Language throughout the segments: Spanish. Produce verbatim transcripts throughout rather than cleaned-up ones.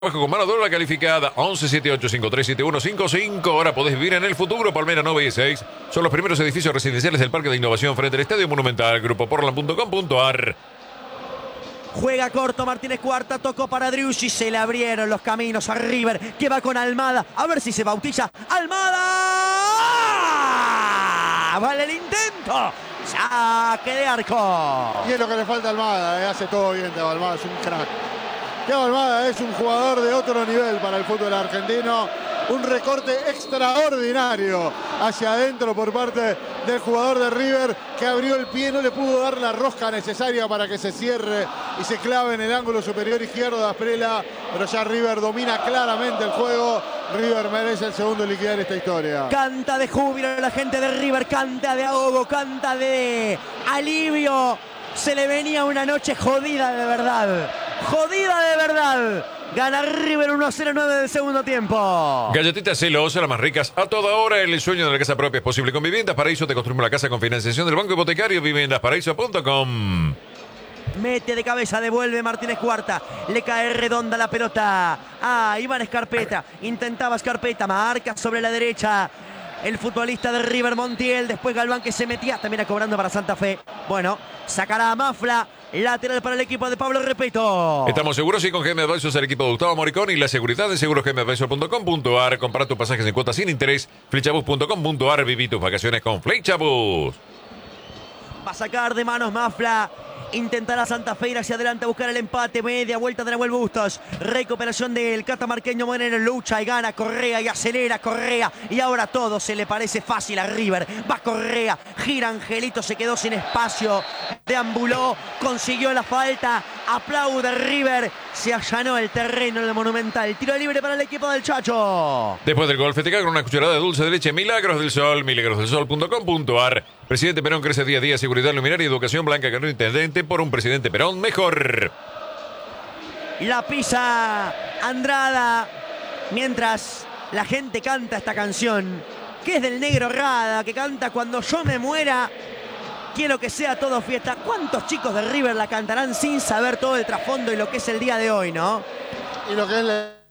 Con mano dura calificada once siete ocho cinco tres siete uno cinco cinco. Ahora podés vivir en el futuro. Palmera nueve y seis son los primeros edificios residenciales del Parque de Innovación frente al Estadio Monumental. Grupo Portland punto com punto ar. Juega corto Martínez Cuarta, tocó para Driussi, se le abrieron los caminos a River, que va con Almada, a ver si se bautiza. ¡Almada! ¡Vale el intento! ¡Saque de arco! Y es lo que le falta a Almada, eh. Hace todo bien Thiago Almada, es un crack. Thiago Almada es un jugador de otro nivel para el fútbol argentino. Un recorte extraordinario hacia adentro por parte del jugador de River, que abrió el pie, no le pudo dar la rosca necesaria para que se cierre y se clave en el ángulo superior izquierdo de Asprela, pero ya River domina claramente el juego. River merece el segundo liquidar esta historia. Canta de júbilo la gente de River, canta de ahogo, canta de alivio. Se le venía una noche jodida de verdad, jodida de verdad. Gana River uno a cero nueve del segundo tiempo. Galletitas Celosa, las más ricas a toda hora. El sueño de la casa propia es posible con Viviendas Paraíso. Te construimos la casa con financiación del Banco Hipotecario. Viviendas Paraíso punto com. Mete de cabeza, devuelve Martínez Cuarta. Le cae redonda la pelota a Iván Scarpetta. Intentaba Scarpetta, marca sobre la derecha el futbolista de River, Montiel. Después Galván, que se metía, también cobrando para Santa Fe. Bueno, sacará a Mafla. Lateral para el equipo de Pablo Repeto. Estamos seguros y con G M Advisors, el equipo de Gustavo Moricón y la seguridad de seguros G M Advisors punto com punto ar. Compra tus pasajes en cuotas sin interés. Flechabus punto com punto ar. Viví tus vacaciones con Flechabus. Va a sacar de manos Mafla. Intentará Santa Fe ir hacia adelante a buscar el empate. Media vuelta de Nahuel Bustos. Recuperación del catamarqueño Moreno. Lucha y gana Correa y acelera Correa. Y ahora todo se le parece fácil a River. Va Correa. Gira Angelito. Se quedó sin espacio. Deambuló. Consiguió la falta. Aplaude River. Se allanó el terreno del Monumental. Tiro libre para el equipo del Chacho. Después del gol, festejar con una cucharada de dulce de leche Milagros del Sol. milagros del sol punto com punto ar. Presidente Perón crece día a día. Seguridad, luminaria y educación. Blanca Carrero, intendente. Por un presidente Perón mejor. La pisa Andrada. Mientras la gente canta esta canción, que es del Negro Rada, que canta Cuando yo me muera, quiero que sea todo fiesta. ¿Cuántos chicos de River la cantarán sin saber todo el trasfondo y lo que es el día de hoy, no? Y lo que es la...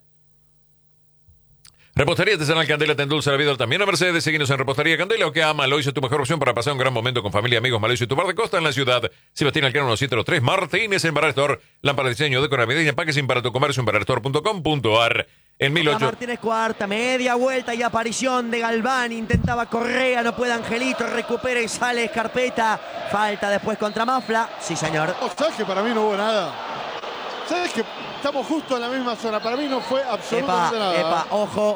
Repostería Artesanal Candela te endulza la vida también a Mercedes. Seguinos en Repostería Candela o que ama Maloiso, tu mejor opción para pasar un gran momento con familia, amigos. Maloiso y tu bar de costa en la ciudad. Sebastián Alcano uno siete tres Martínez en Barar Store. Lámpara de diseño, decora navideña, packaging para tu comercio en barar store punto com punto ar. En mil ocho... Martínez Cuarta, media vuelta y aparición de Galván. Intentaba Correa, no puede Angelito, recupera y sale Scarpetta. Falta después contra Mafla. Sí, señor. Oh, ¿sabes que para mí no hubo nada? ¿Sabes que estamos justo en la misma zona? Para mí no fue absolutamente epa, nada. Epa, ojo.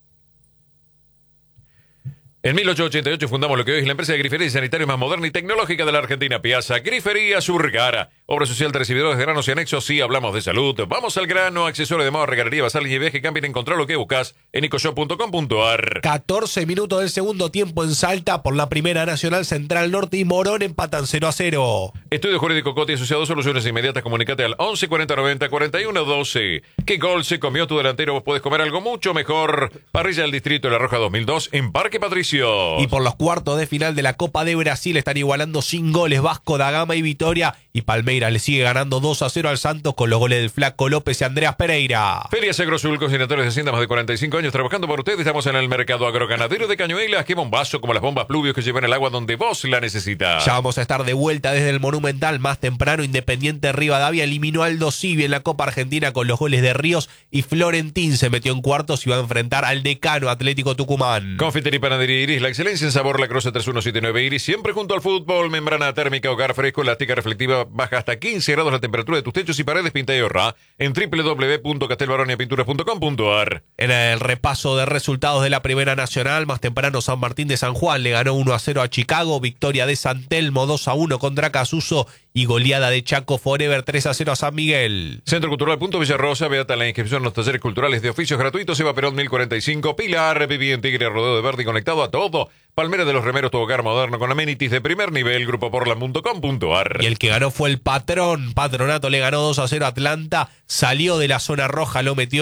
En mil ochocientos ochenta y ocho fundamos lo que hoy es la empresa de grifería y sanitario más moderna y tecnológica de la Argentina, Piazza Grifería Surgara. Obra social de recibidores de granos y anexos. Sí, hablamos de salud. Vamos al grano. Accesorio de moda, regalería, basal y viaje camping. Encontrar lo que buscas en ecoshop punto com punto ar. catorce minutos del segundo tiempo en Salta por la Primera Nacional Central Norte y Morón empatan cero a cero. Estudio Jurídico Coti asociado, soluciones inmediatas. Comunicate al once cuarenta noventa cuarenta y uno doce. ¿Qué gol se comió tu delantero? Vos podés comer algo mucho mejor. Parrilla del Distrito de La Roja dos mil dos en Parque Patricio. Y por los cuartos de final de la Copa de Brasil están igualando sin goles Vasco da Gama y Vitória. Y Palmeiras le sigue ganando dos a cero al Santos con los goles del Flaco López y Andreas Pereira. Feria Agrosul, consignatores de Hacienda, más de cuarenta y cinco años trabajando por ustedes. Estamos en el mercado agroganadero de Cañuelas. Qué bombazo, como las bombas pluvios que llevan el agua donde vos la necesitas. Ya vamos a estar de vuelta desde el Monumental. Más temprano, Independiente Rivadavia eliminó a Aldo Civi en la Copa Argentina con los goles de Ríos. Y Florentín se metió en cuartos y va a enfrentar al decano Atlético Tucumán. Confitería y Panadería Iris, la excelencia en sabor. La Croce tres uno siete nueve Iris, siempre junto al fútbol. Membrana térmica, hogar fresco, elástica reflectiva, baja hasta quince grados la temperatura de tus techos y paredes. Pinta y ahorra en doble u doble u doble u punto castelbaronia pinturas punto com punto ar. En el repaso de resultados de la Primera Nacional, más temprano San Martín de San Juan le ganó uno a cero a Chicago, victoria de San Telmo dos a uno contra Casuso y goleada de Chaco Forever tres a cero a San Miguel. Centro Cultural Punto Villarrosa, beata la inscripción en los talleres culturales de oficios gratuitos. Eva Perón mil cuarenta y cinco, Pilar, viví en Tigre, rodeo de verde y conectado a todo. Palmera de los Remeros, tu hogar moderno con amenities de primer nivel. Grupo Portland punto com punto ar. Y el que ganó fue el Patrón. Patronato le ganó dos a cero a Atlanta. Salió de la zona roja, lo metió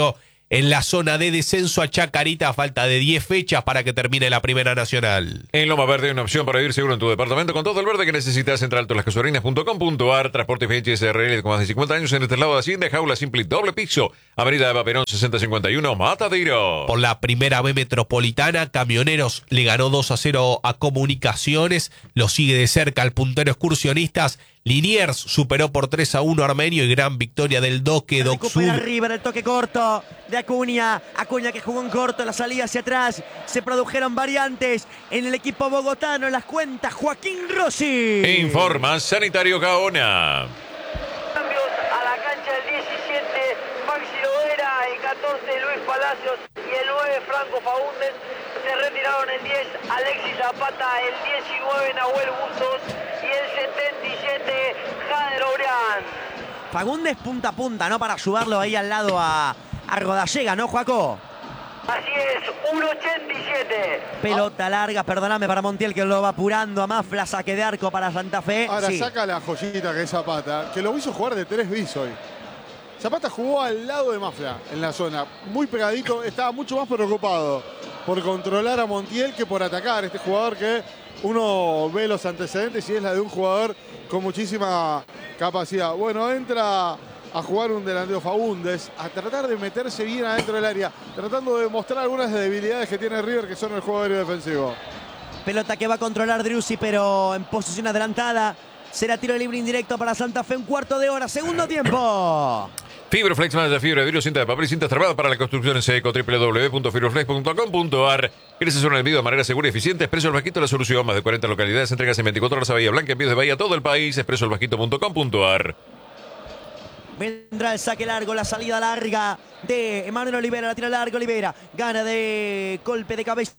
en la zona de descenso a Chacarita a falta de diez fechas para que termine la Primera Nacional. En Loma Verde hay una opción para vivir seguro en tu departamento con todo el verde que necesitas. Entra a alto las casuarinas punto com punto ar. Transporte F H S R L con más de cincuenta años en este lado de Hacienda. Jaula simple y doble piso. Avenida Eva Perón sesenta cincuenta y uno, Matadero. Por la Primera B Metropolitana, Camioneros le ganó dos a cero a Comunicaciones. Lo sigue de cerca el puntero Excursionistas. Liniers superó por tres a uno a Armenio y gran victoria del Doque Doc Recupera Sud. River, el toque corto de Acuña. Acuña que jugó en corto, la salida hacia atrás. Se produjeron variantes en el equipo bogotano. En las cuentas, Joaquín Rossi. Informa Sanitario Gaona. Cambios a la cancha del diecisiete, Maxi Loera, el catorce, Luis Palacios y el nueve, Franco Faúndez. Se retiraron el diez, Alexis Zapata, el diecinueve, Nahuel Bustos y el setenta y siete, Jader Obrián. Fagundes punta a punta, ¿no? Para ayudarlo ahí al lado a, a Rodallega, ¿no, Joaco? Así es, uno ochenta y siete. Pelota larga, perdóname, para Montiel que lo va apurando a Mafla, saque de arco para Santa Fe. Ahora Sí. saca la joyita que es Zapata, que lo hizo jugar de tres bis hoy. Zapata jugó al lado de Mafla en la zona, muy pegadito, estaba mucho más preocupado por controlar a Montiel que por atacar. Este jugador que uno ve los antecedentes y es la de un jugador con muchísima capacidad. Bueno, entra a jugar un delantero Faúndez, a tratar de meterse bien adentro del área, tratando de mostrar algunas debilidades que tiene River, que son el juego aéreo defensivo. Pelota que va a controlar Driussi, pero en posición adelantada. Será tiro libre indirecto para Santa Fe, un cuarto de hora, segundo tiempo. Fibroflex más de fibra de vidrio, cinta de papel y cintas trabadas para la construcción en seco. doble u doble u doble u punto fibroflex punto com punto ar. ¿Quieres hacer un envío de manera segura y eficiente? Expreso El Vasquito, la solución. Más de cuarenta localidades, entregas en veinticuatro horas a Bahía Blanca, envíos de Bahía a todo el país. expreso el vasquito punto com punto ar. Vendrá el saque largo, la salida larga de Emanuel Olivera, la tira larga Olivera. Gana de golpe de cabeza.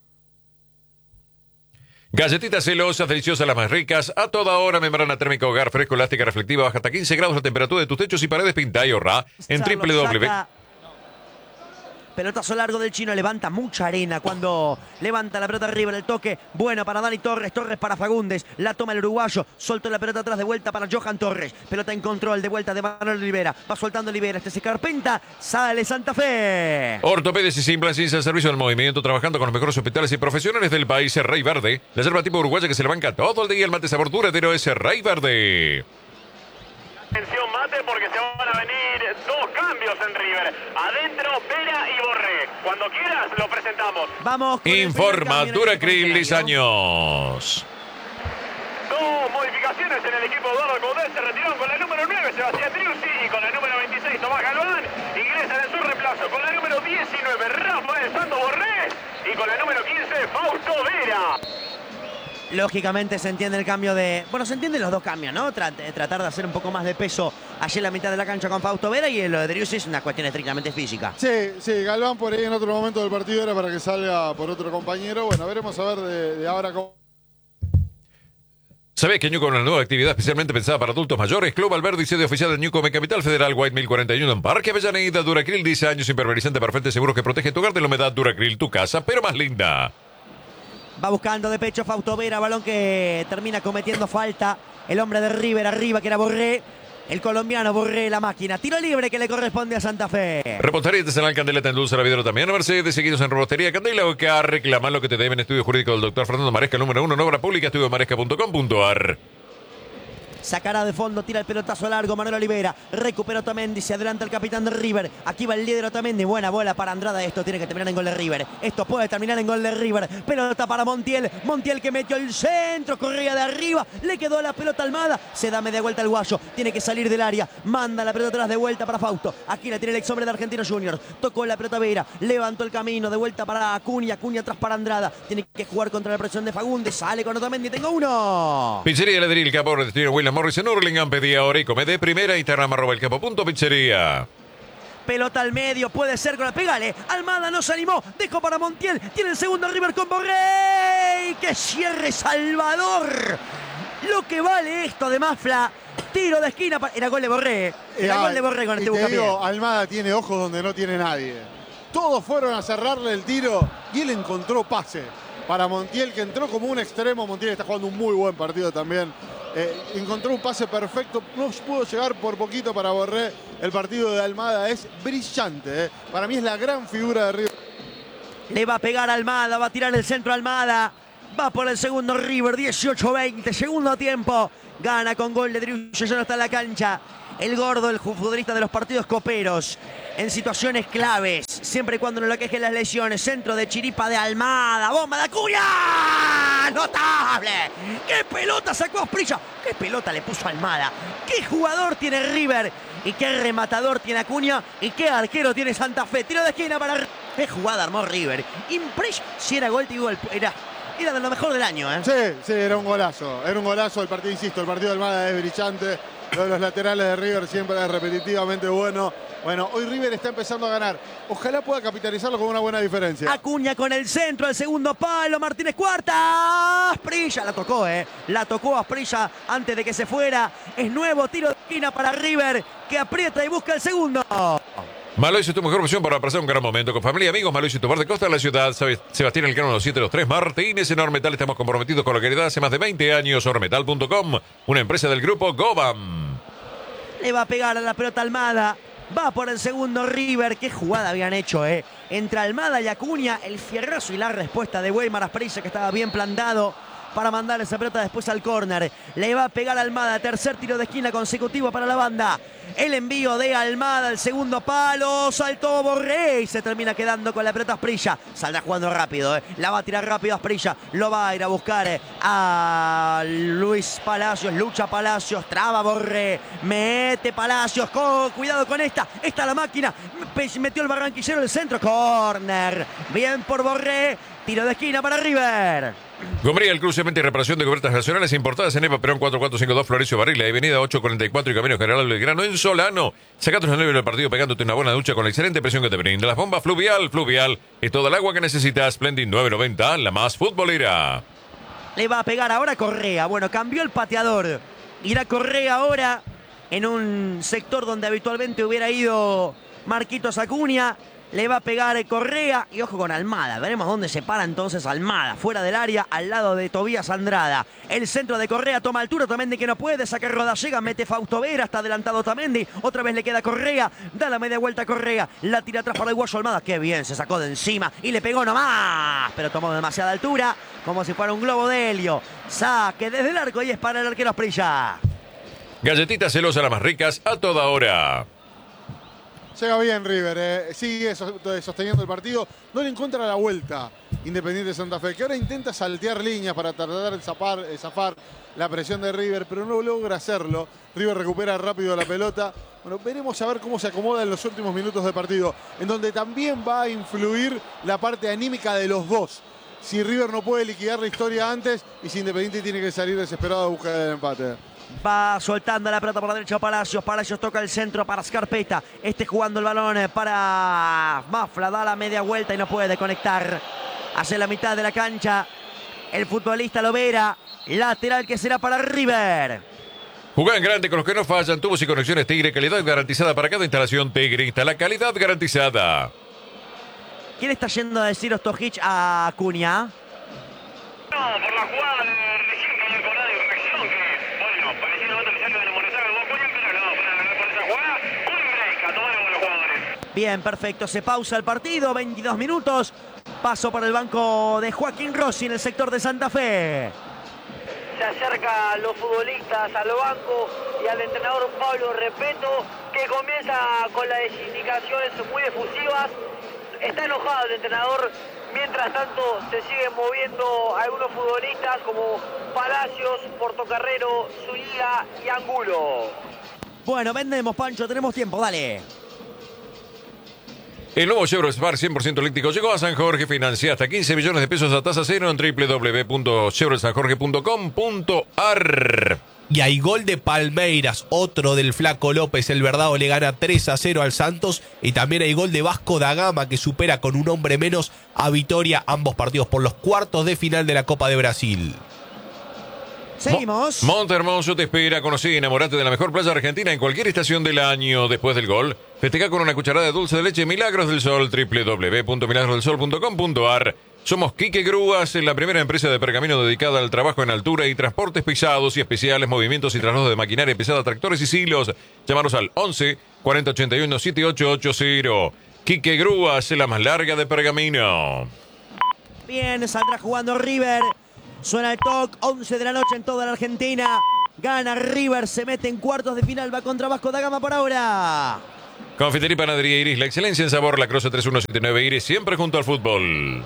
Galletitas celosas, deliciosas, las más ricas. A toda hora, membrana térmica, hogar, fresco, elástica, reflectiva, baja hasta quince grados la temperatura de tus techos y paredes. Pinta y ahorra en doble u doble u doble u. Saca. Pelotazo largo del chino, levanta mucha arena cuando levanta la pelota arriba, el toque bueno para Dani Torres, Torres para Fagundes, la toma el uruguayo, soltó la pelota atrás de vuelta para Johan Torres, pelota en control de vuelta de Manuel Olivera, va soltando Olivera, este se carpenta, sale Santa Fe. Ortopedes y Simplans, ciencia al servicio del movimiento, trabajando con los mejores hospitales y profesionales del país. Rey Verde, la yerba tipo uruguaya que se le banca todo el día, el mate sabor duradero es Rey Verde. Atención mate porque se van a venir dos cambios en River. Adentro, Vera y Borré. Cuando quieras lo presentamos. Vamos con el Informa primer cambio en el Duracril equipo Diseños. Dos modificaciones en el equipo de Eduardo Caudel. Se retiraron con la número nueve, Sebastián Driussi, y con la número veintiséis, Tomás Galván. Ingresan en su reemplazo con la número diecinueve, Rafael Santos Borré. Y con la número quince, Fausto Vera. Lógicamente se entiende el cambio de... Bueno, se entienden los dos cambios, ¿no? Trat- tratar de hacer un poco más de peso allí en la mitad de la cancha con Fausto Vera, y lo de Driussi es una cuestión estrictamente física. Sí, sí, Galván por ahí en otro momento del partido era para que salga por otro compañero. Bueno, veremos a ver de, de ahora cómo... ¿Sabés que Ñuco es una nueva actividad especialmente pensada para adultos mayores? Club Alberdi y sede oficial de Ñuco en Capital Federal, White mil cuarenta y uno en Parque Avellaneda. Duracril, dice años impermeabilizante para frente seguros que protege tu hogar de la humedad. Duracril, tu casa, pero más linda. Va buscando de pecho Fausto Vera, balón que termina cometiendo falta. El hombre de River arriba, que era Borré. El colombiano Borré, la máquina. Tiro libre que le corresponde a Santa Fe. Repostería artesanal Candeleta en Dulce la Vidro también. Mercedes, seguidos en Repostería Candela. O que reclaman lo que te deben. Estudio jurídico del doctor Fernando Maresca, número uno en obra pública. estudio maresca punto com punto ar. Sacará de fondo, tira el pelotazo largo Manuel Olivera. Recupera Otamendi, se adelanta el capitán de River. Aquí va el líder Otamendi. Buena bola para Andrada. Esto tiene que terminar en gol de River. Esto puede terminar en gol de River. Pelota para Montiel. Montiel que metió el centro. Corría de arriba. Le quedó la pelota Almada. Se da media vuelta el guayo. Tiene que salir del área. Manda la pelota atrás de vuelta para Fausto. Aquí la tiene el ex hombre de Argentinos Juniors. Tocó la pelota Vera. Levantó el camino. De vuelta para Acuña. Acuña atrás para Andrada. Tiene que jugar contra la presión de Fagundes. Sale con Otamendi. Tengo uno. Pizzería Ladril, Capo, destino William Morris en Hurlingham. Pedí ahora y come de primera. Instagram arroba el capo punto pizzería. Pelota al medio, puede ser con la... Pégale, Almada no se animó, dejó para Montiel, tiene el segundo River con Borré. ¡Qué cierre Salvador! Lo que vale esto de Mafla. Tiro de esquina, para... era gol de Borré. Era Eh, gol de Borré con y este te buscapié. digo, Almada tiene ojos donde no tiene nadie. Todos fueron a cerrarle el tiro y él encontró pase para Montiel, que entró como un extremo. Montiel está jugando un muy buen partido también Eh, encontró un pase perfecto, no pudo llegar por poquito para Borré. El partido de Almada es brillante, eh. Para mí es la gran figura de River. Le va a pegar Almada, va a tirar el centro Almada. Va por el segundo River, dieciocho veinte, segundo tiempo. Gana con gol de Driussi, ya no está en la cancha. El gordo, el futbolista de los partidos coperos. En situaciones claves, siempre y cuando no lo quejen las lesiones. Centro de chiripa de Almada, bomba de Acuña. ¡Notable! ¡Qué pelota sacó Asprilla! ¡Qué pelota le puso Almada! ¡Qué jugador tiene River! Y qué rematador tiene Acuña. Y qué arquero tiene Santa Fe. Tiro de esquina para... ¡Qué jugada armó River! Impresionante. Si era gol, te digo, era... Era de lo mejor del año, ¿eh? Sí, sí, era un golazo. Era un golazo el partido, insisto, el partido de Almada es brillante. Lo de los laterales de River siempre es repetitivamente bueno. Bueno, hoy River está empezando a ganar. Ojalá pueda capitalizarlo con una buena diferencia. Acuña con el centro, el segundo palo. Martínez Cuarta. Asprilla la tocó, ¿eh? La tocó Asprilla antes de que se fuera. Es nuevo tiro de esquina para River, que aprieta y busca el segundo. Malois es tu mejor opción para pasar un gran momento con familia y amigos. Malois y tu bar de costa de la ciudad. Sebastián Elcano uno siete dos tres Martínez. En Ormetal estamos comprometidos con la calidad hace más de veinte años. Ormetal punto com, una empresa del grupo Gobam. Le va a pegar a la pelota Almada. Va por el segundo River. Qué jugada habían hecho, ¿eh? Entre Almada y Acuña, el fierrazo y la respuesta de Weimar Asprilla, que estaba bien plantado para mandar esa pelota después al córner. Le va a pegar Almada, tercer tiro de esquina consecutivo para la banda. El envío de Almada, el segundo palo, saltó Borré y se termina quedando con la pelota Asprilla. Saldrá jugando rápido, ¿eh? La va a tirar rápido Asprilla. Lo va a ir a buscar eh, a Luis Palacios, lucha Palacios, traba Borré, mete Palacios, con, cuidado con esta, esta la máquina, metió el barranquillero el centro, córner. Bien por Borré, tiro de esquina para River. Gomería, el cruce, venta y reparación de cubiertas nacionales importadas en Eva Perón cuatro cuatro cinco dos Florencio Barril, Avenida ocho cuarenta y cuatro y Camino General Belgrano en Solano. Saca tus nervios del partido pegándote una buena ducha con la excelente presión que te brinda. Las bombas Fluvial, Fluvial es toda el agua que necesitas. Splendid nueve noventa, la más futbolera. Le va a pegar ahora Correa. Bueno, cambió el pateador. Irá Correa ahora en un sector donde habitualmente hubiera ido Marquitos Acuña. Le va a pegar Correa y ojo con Almada. Veremos dónde se para entonces Almada. Fuera del área, al lado de Tobías Andrada. El centro de Correa toma altura. Tamendi que no puede. Saca Rodallega. Mete Fausto Vera. Está adelantado Tamendi. Otra vez le queda Correa. Da la media vuelta a Correa. La tira atrás para el guayo Almada. Qué bien. Se sacó de encima y le pegó nomás. Pero tomó demasiada altura. Como si fuera un globo de helio. Saque desde el arco y es para el arquero Asprilla. Galletitas celosas, las más ricas a toda hora. Llega bien River, eh. sigue sosteniendo el partido. No le encuentra la vuelta Independiente de Santa Fe, que ahora intenta saltear líneas para tratar de zafar, de zafar la presión de River, pero no logra hacerlo. River recupera rápido la pelota. Bueno, veremos a ver cómo se acomoda en los últimos minutos del partido, en donde también va a influir la parte anímica de los dos. Si River no puede liquidar la historia antes y si Independiente tiene que salir desesperado a buscar el empate. Va soltando la pelota por la derecha Palacios. Palacios toca el centro para Scarpetta. Este jugando el balón para Mafla. Da la media vuelta y no puede conectar. Hace la mitad de la cancha el futbolista Lovera. Lateral que será para River. Jugá en grande con los que no fallan. Tubos y conexiones Tigre. Calidad garantizada para cada instalación Tigre. Instala calidad garantizada. ¿Quién está yendo a decir Ostojic a Acuña? No, por la jugada de recién que había cobrado y reacción que, bueno, parecía una otra de molestar al Acuña, pero no, para, para esa jugada, un break a todos los jugadores. Bien, perfecto, se pausa el partido, veintidós minutos, paso por el banco de Joaquín Rossi en el sector de Santa Fe. Se acerca a los futbolistas al banco y al entrenador Pablo Repeto, que comienza con las indicaciones muy efusivas. Está enojado el entrenador. Mientras tanto se siguen moviendo algunos futbolistas como Palacios, Portocarrero, Zúñiga y Angulo. Bueno, vendemos, Pancho, tenemos tiempo, dale. El nuevo Chevrolet Spark cien por ciento eléctrico llegó a San Jorge. Financia hasta quince millones de pesos a tasa cero en doble u doble u doble u punto chevrolet san jorge punto com punto a r. Y hay gol de Palmeiras, otro del Flaco López. El Verdao le gana tres a cero al Santos. Y también hay gol de Vasco da Gama, que supera con un hombre menos a Vitória. Ambos partidos por los cuartos de final de la Copa de Brasil. Seguimos. Mo Montehermoso te espera. Conocí y enamorate de la mejor playa argentina en cualquier estación del año. Después del gol, festeja con una cucharada de dulce de leche Milagros del Sol. doble u doble u doble u punto milagros del sol punto com punto a r. Somos Quique Grúas, la primera empresa de pergamino dedicada al trabajo en altura y transportes pesados y especiales, movimientos y traslados de maquinaria pesada, tractores y silos. Llámanos al once, cuarenta ochenta y uno, setenta y ocho ochenta. Quique Grúas, la más larga de pergamino. Bien, saldrá jugando River. Suena el toque, once de la noche en toda la Argentina. Gana River, se mete en cuartos de final, va contra Vasco da Gama por ahora. Confitería y Panadería Iris, la excelencia en sabor, la Croce tres uno siete nueve Iris, siempre junto al fútbol.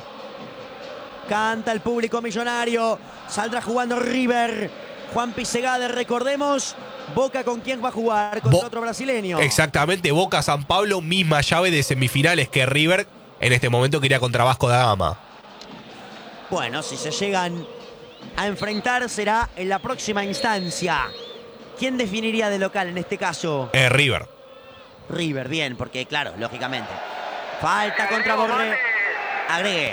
Canta el público millonario. Saldrá jugando River. Juan Pisegade, recordemos. Boca con quién va a jugar, con Bo otro brasileño. Exactamente, Boca San Pablo, misma llave de semifinales que River en este momento quería contra Vasco da Gama. Bueno, si se llegan a enfrentar será en la próxima instancia. ¿Quién definiría de local en este caso? Eh, River. River, bien, porque claro, lógicamente. Falta contra Borré. Agregue.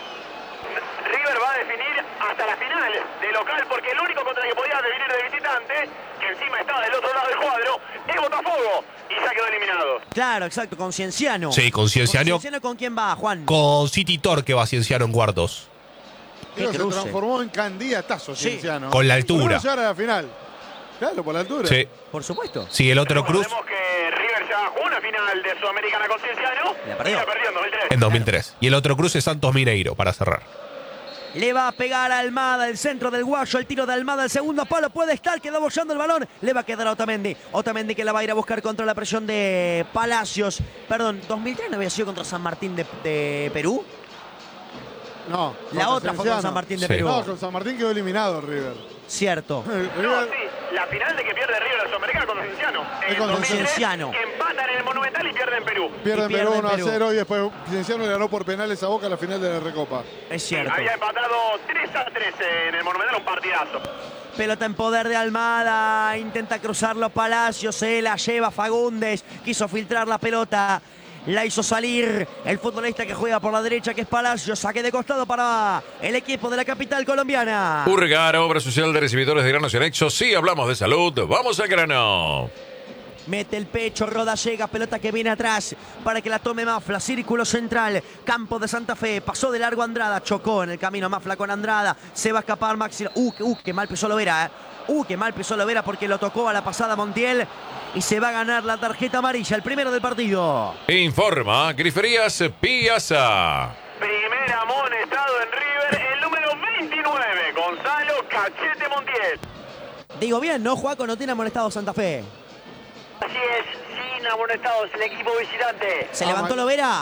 River va a definir hasta la final de local, porque el único contra el que podía definir de visitante, que encima está del otro lado del cuadro, es Botafogo, y ya quedó eliminado. Claro, exacto, con Cienciano. Sí, con Cienciano. ¿Con Cienciano con quién va, Juan? Con City Torque va Cienciano en cuartos. Creo que se cruce. transformó en candidatazo, Sí. Cienciano. Con la altura. Por no llegar a la final. Claro, por la altura. Sí. Por supuesto. Sí, el otro Cruz Recordemos que River ya jugó una final de Sudamericana con Cienciano. La perdió. Y la perdió en dos mil tres. en dos mil tres. Y el otro Cruz es Santos Mineiro, para cerrar. Le va a pegar a Almada, el centro del Guayo, el tiro de Almada, el segundo palo puede estar, queda bollando el balón, le va a quedar a Otamendi. Otamendi que la va a ir a buscar contra la presión de Palacios. Perdón, ¿dos mil tres no había sido contra San Martín de, de Perú? No. La contra otra fue con Cienciano. San Martín de Sí. Perú. No, con San Martín quedó eliminado River. Cierto. No, River- sí, la final de que pierde River la Sudamericana con Cienciano. Es En con dos mil tres, Cienciano. empatan en el Monumental y pierden en Perú. Pierden Y Perú pierden uno a Perú. cero y después Cienciano le ganó por penales a Boca a la final de la Recopa. Es cierto. Había empatado tres a tres en el Monumental, un partidazo. Pelota en poder de Almada, intenta cruzarlo Palacios, se la lleva Fagundes, quiso filtrar la pelota, la hizo salir el futbolista que juega por la derecha, que es Palacios, saque de costado para el equipo de la capital colombiana. Urgara, obra social de recibidores de granos y anexos. Sí, hablamos de salud. Vamos al grano. Mete el pecho, Roda llega, pelota que viene atrás para que la tome Mafla, círculo central, campo de Santa Fe, pasó de largo Andrada, chocó en el camino Mafla con Andrada, se va a escapar Maxi, uh, uh, que mal pisó Lovera, eh. uh, que mal pisó Lovera porque lo tocó a la pasada Montiel y se va a ganar la tarjeta amarilla, el primero del partido. Informa Griferías Piazza. Primer amonestado en River, el número veintinueve, Gonzalo Cachete Montiel. Digo bien, ¿no, Juaco? No tiene amonestado Santa Fe. Así es, sin amonestados el equipo visitante. ¿Se Ah, levantó mal. Lovera?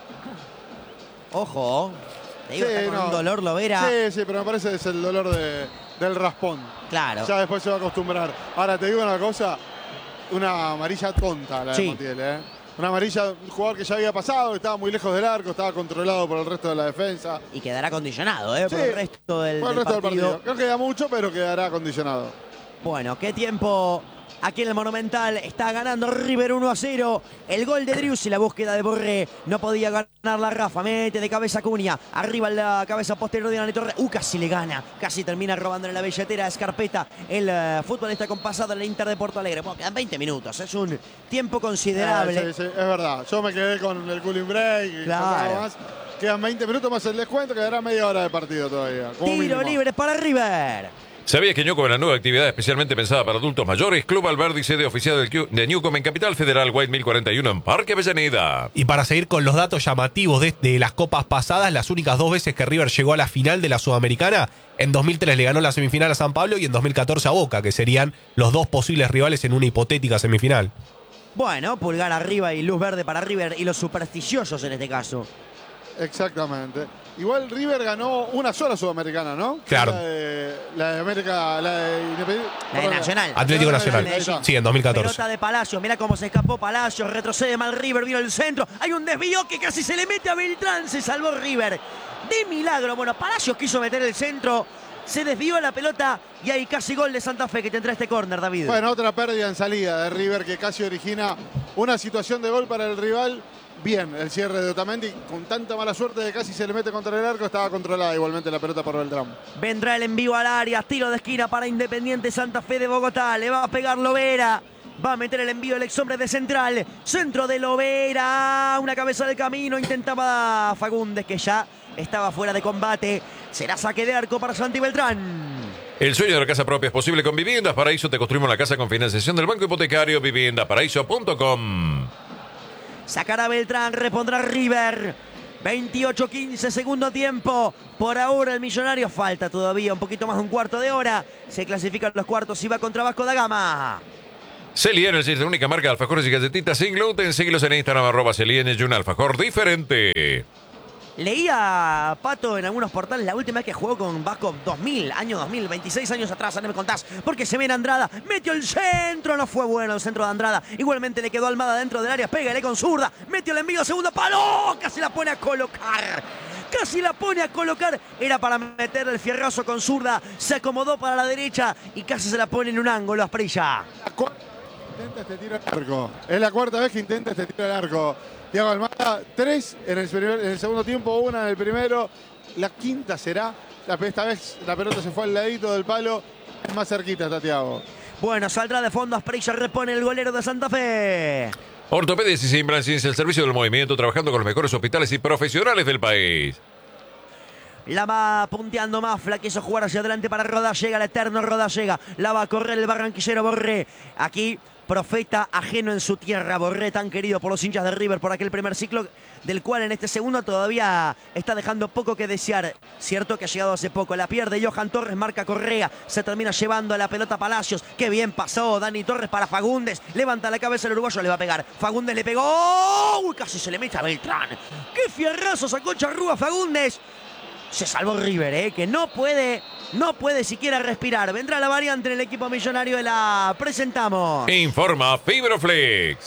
Ojo. Te digo, Sí, está con no. un dolor Lovera. Sí, sí, pero me parece que es el dolor de, del raspón. Claro. Ya después se va a acostumbrar. Ahora te digo una cosa, una amarilla tonta la de Sí. Montiel, ¿eh? Una amarilla, un jugador que ya había pasado, que estaba muy lejos del arco, estaba controlado por el resto de la defensa. Y quedará condicionado, ¿eh? Por Sí, el resto del, por el del resto partido. del partido. No queda mucho, pero quedará acondicionado. Bueno, qué tiempo aquí en el Monumental. Está ganando River uno a cero. El gol de Driussi, la búsqueda de Borré. No podía ganar la Rafa. Mete de cabeza Cunha. Arriba en la cabeza posterior de Dani Torres. Uh, casi le gana. Casi termina robando en la billetera de Scarpetta. El uh, futbolista con pasado en el Inter de Porto Alegre. Bueno, quedan veinte minutos. Es un tiempo considerable. Eh, sí, sí, es verdad. Yo me quedé con el cooling break y Claro. con nada más. Quedan veinte minutos más el descuento, quedará media hora de partido todavía. como Tiro mínimo. libre para River. ¿Sabías que Newcom es la nueva actividad especialmente pensada para adultos mayores? Club Alberdi, sede oficial del Q- de Newcom en Capital Federal, White mil cuarenta y uno en Parque Avellaneda. Y para seguir con los datos llamativos de, de las copas pasadas, las únicas dos veces que River llegó a la final de la Sudamericana, en dos mil tres le ganó la semifinal a San Pablo y en dos mil catorce a Boca, que serían los dos posibles rivales en una hipotética semifinal. Bueno, pulgar arriba y luz verde para River y los supersticiosos en este caso. Exactamente. Igual River ganó una sola sudamericana, ¿no? Claro. La de, la de América, la de Independiente. La de Nacional. Atlético Nacional. Ahí está. Sí, en dos mil catorce. Pelota de Palacios, mira cómo se escapó Palacios, retrocede mal River, vino el centro, hay un desvío que casi se le mete a Beltrán, se salvó River. De milagro, bueno, Palacios quiso meter el centro, se desvió la pelota y hay casi gol de Santa Fe que tendrá este córner, David. Bueno, otra pérdida en salida de River que casi origina una situación de gol para el rival. Bien, el cierre de Otamendi con tanta mala suerte de casi se le mete contra el arco, estaba controlada igualmente la pelota por Beltrán. Vendrá el envío al área, tiro de esquina para Independiente Santa Fe de Bogotá, le va a pegar Lovera. Va a meter el envío el ex hombre de Central. Centro de Lovera. Una cabeza del camino. Intentaba Fagundes, que ya estaba fuera de combate. Será saque de arco para Santi Beltrán. El sueño de la casa propia es posible con Viviendas Paraíso. Te construimos la casa con financiación del Banco Hipotecario. viviendas paraíso punto com. Sacará Beltrán, repondrá River. veintiocho quince, segundo tiempo. Por ahora el Millonario falta todavía un poquito más de un cuarto de hora. Se clasifican los cuartos y va contra Vasco da Gama. Celi Energy es la única marca de alfajores y galletitas sin gluten. Síguelos en Instagram, arroba Celi Energy, un alfajor diferente. Leía, Pato, en algunos portales la última vez que jugó con Vasco, dos mil, año dos mil, veintiséis años atrás, no me contás, porque se viene Andrada, metió el centro, no fue bueno el centro de Andrada, igualmente le quedó Almada dentro del área, pégale con zurda, metió el envío, segundo palo, casi la pone a colocar, casi la pone a colocar, era para meter el fierrazo con zurda, se acomodó para la derecha y casi se la pone en un ángulo a Asprilla. Intenta este tiro al arco, es la cuarta vez que intenta este tiro al arco. Thiago Almada, tres en el, primer, en el segundo tiempo, una en el primero. La quinta será. La, esta vez la pelota se fue al ladito del palo. Más cerquita está Thiago. Bueno, saldrá de fondo Asprilla, repone el golero de Santa Fe. Ortopedias y Simbran Ciencia, el servicio del movimiento, trabajando con los mejores hospitales y profesionales del país. La va punteando Mafla, quiso jugar hacia adelante para Rodallega, el eterno Rodallega. La va a correr el barranquillero Borré. Aquí, profeta ajeno en su tierra, Borré, tan querido por los hinchas de River por aquel primer ciclo, del cual en este segundo todavía está dejando poco que desear. Cierto que ha llegado hace poco, la pierde Johan Torres, marca Correa, se termina llevando a la pelota Palacios. Qué bien pasó Dani Torres para Fagundes, levanta la cabeza el uruguayo, le va a pegar. Fagundes le pegó, uy, casi se le mete a Beltrán. Qué fierrazo sacó Charrúa Fagundes. Se salvó River, ¿eh? Que no puede, no puede siquiera respirar. Vendrá la variante en el equipo millonario de la presentamos. Informa Fibroflex.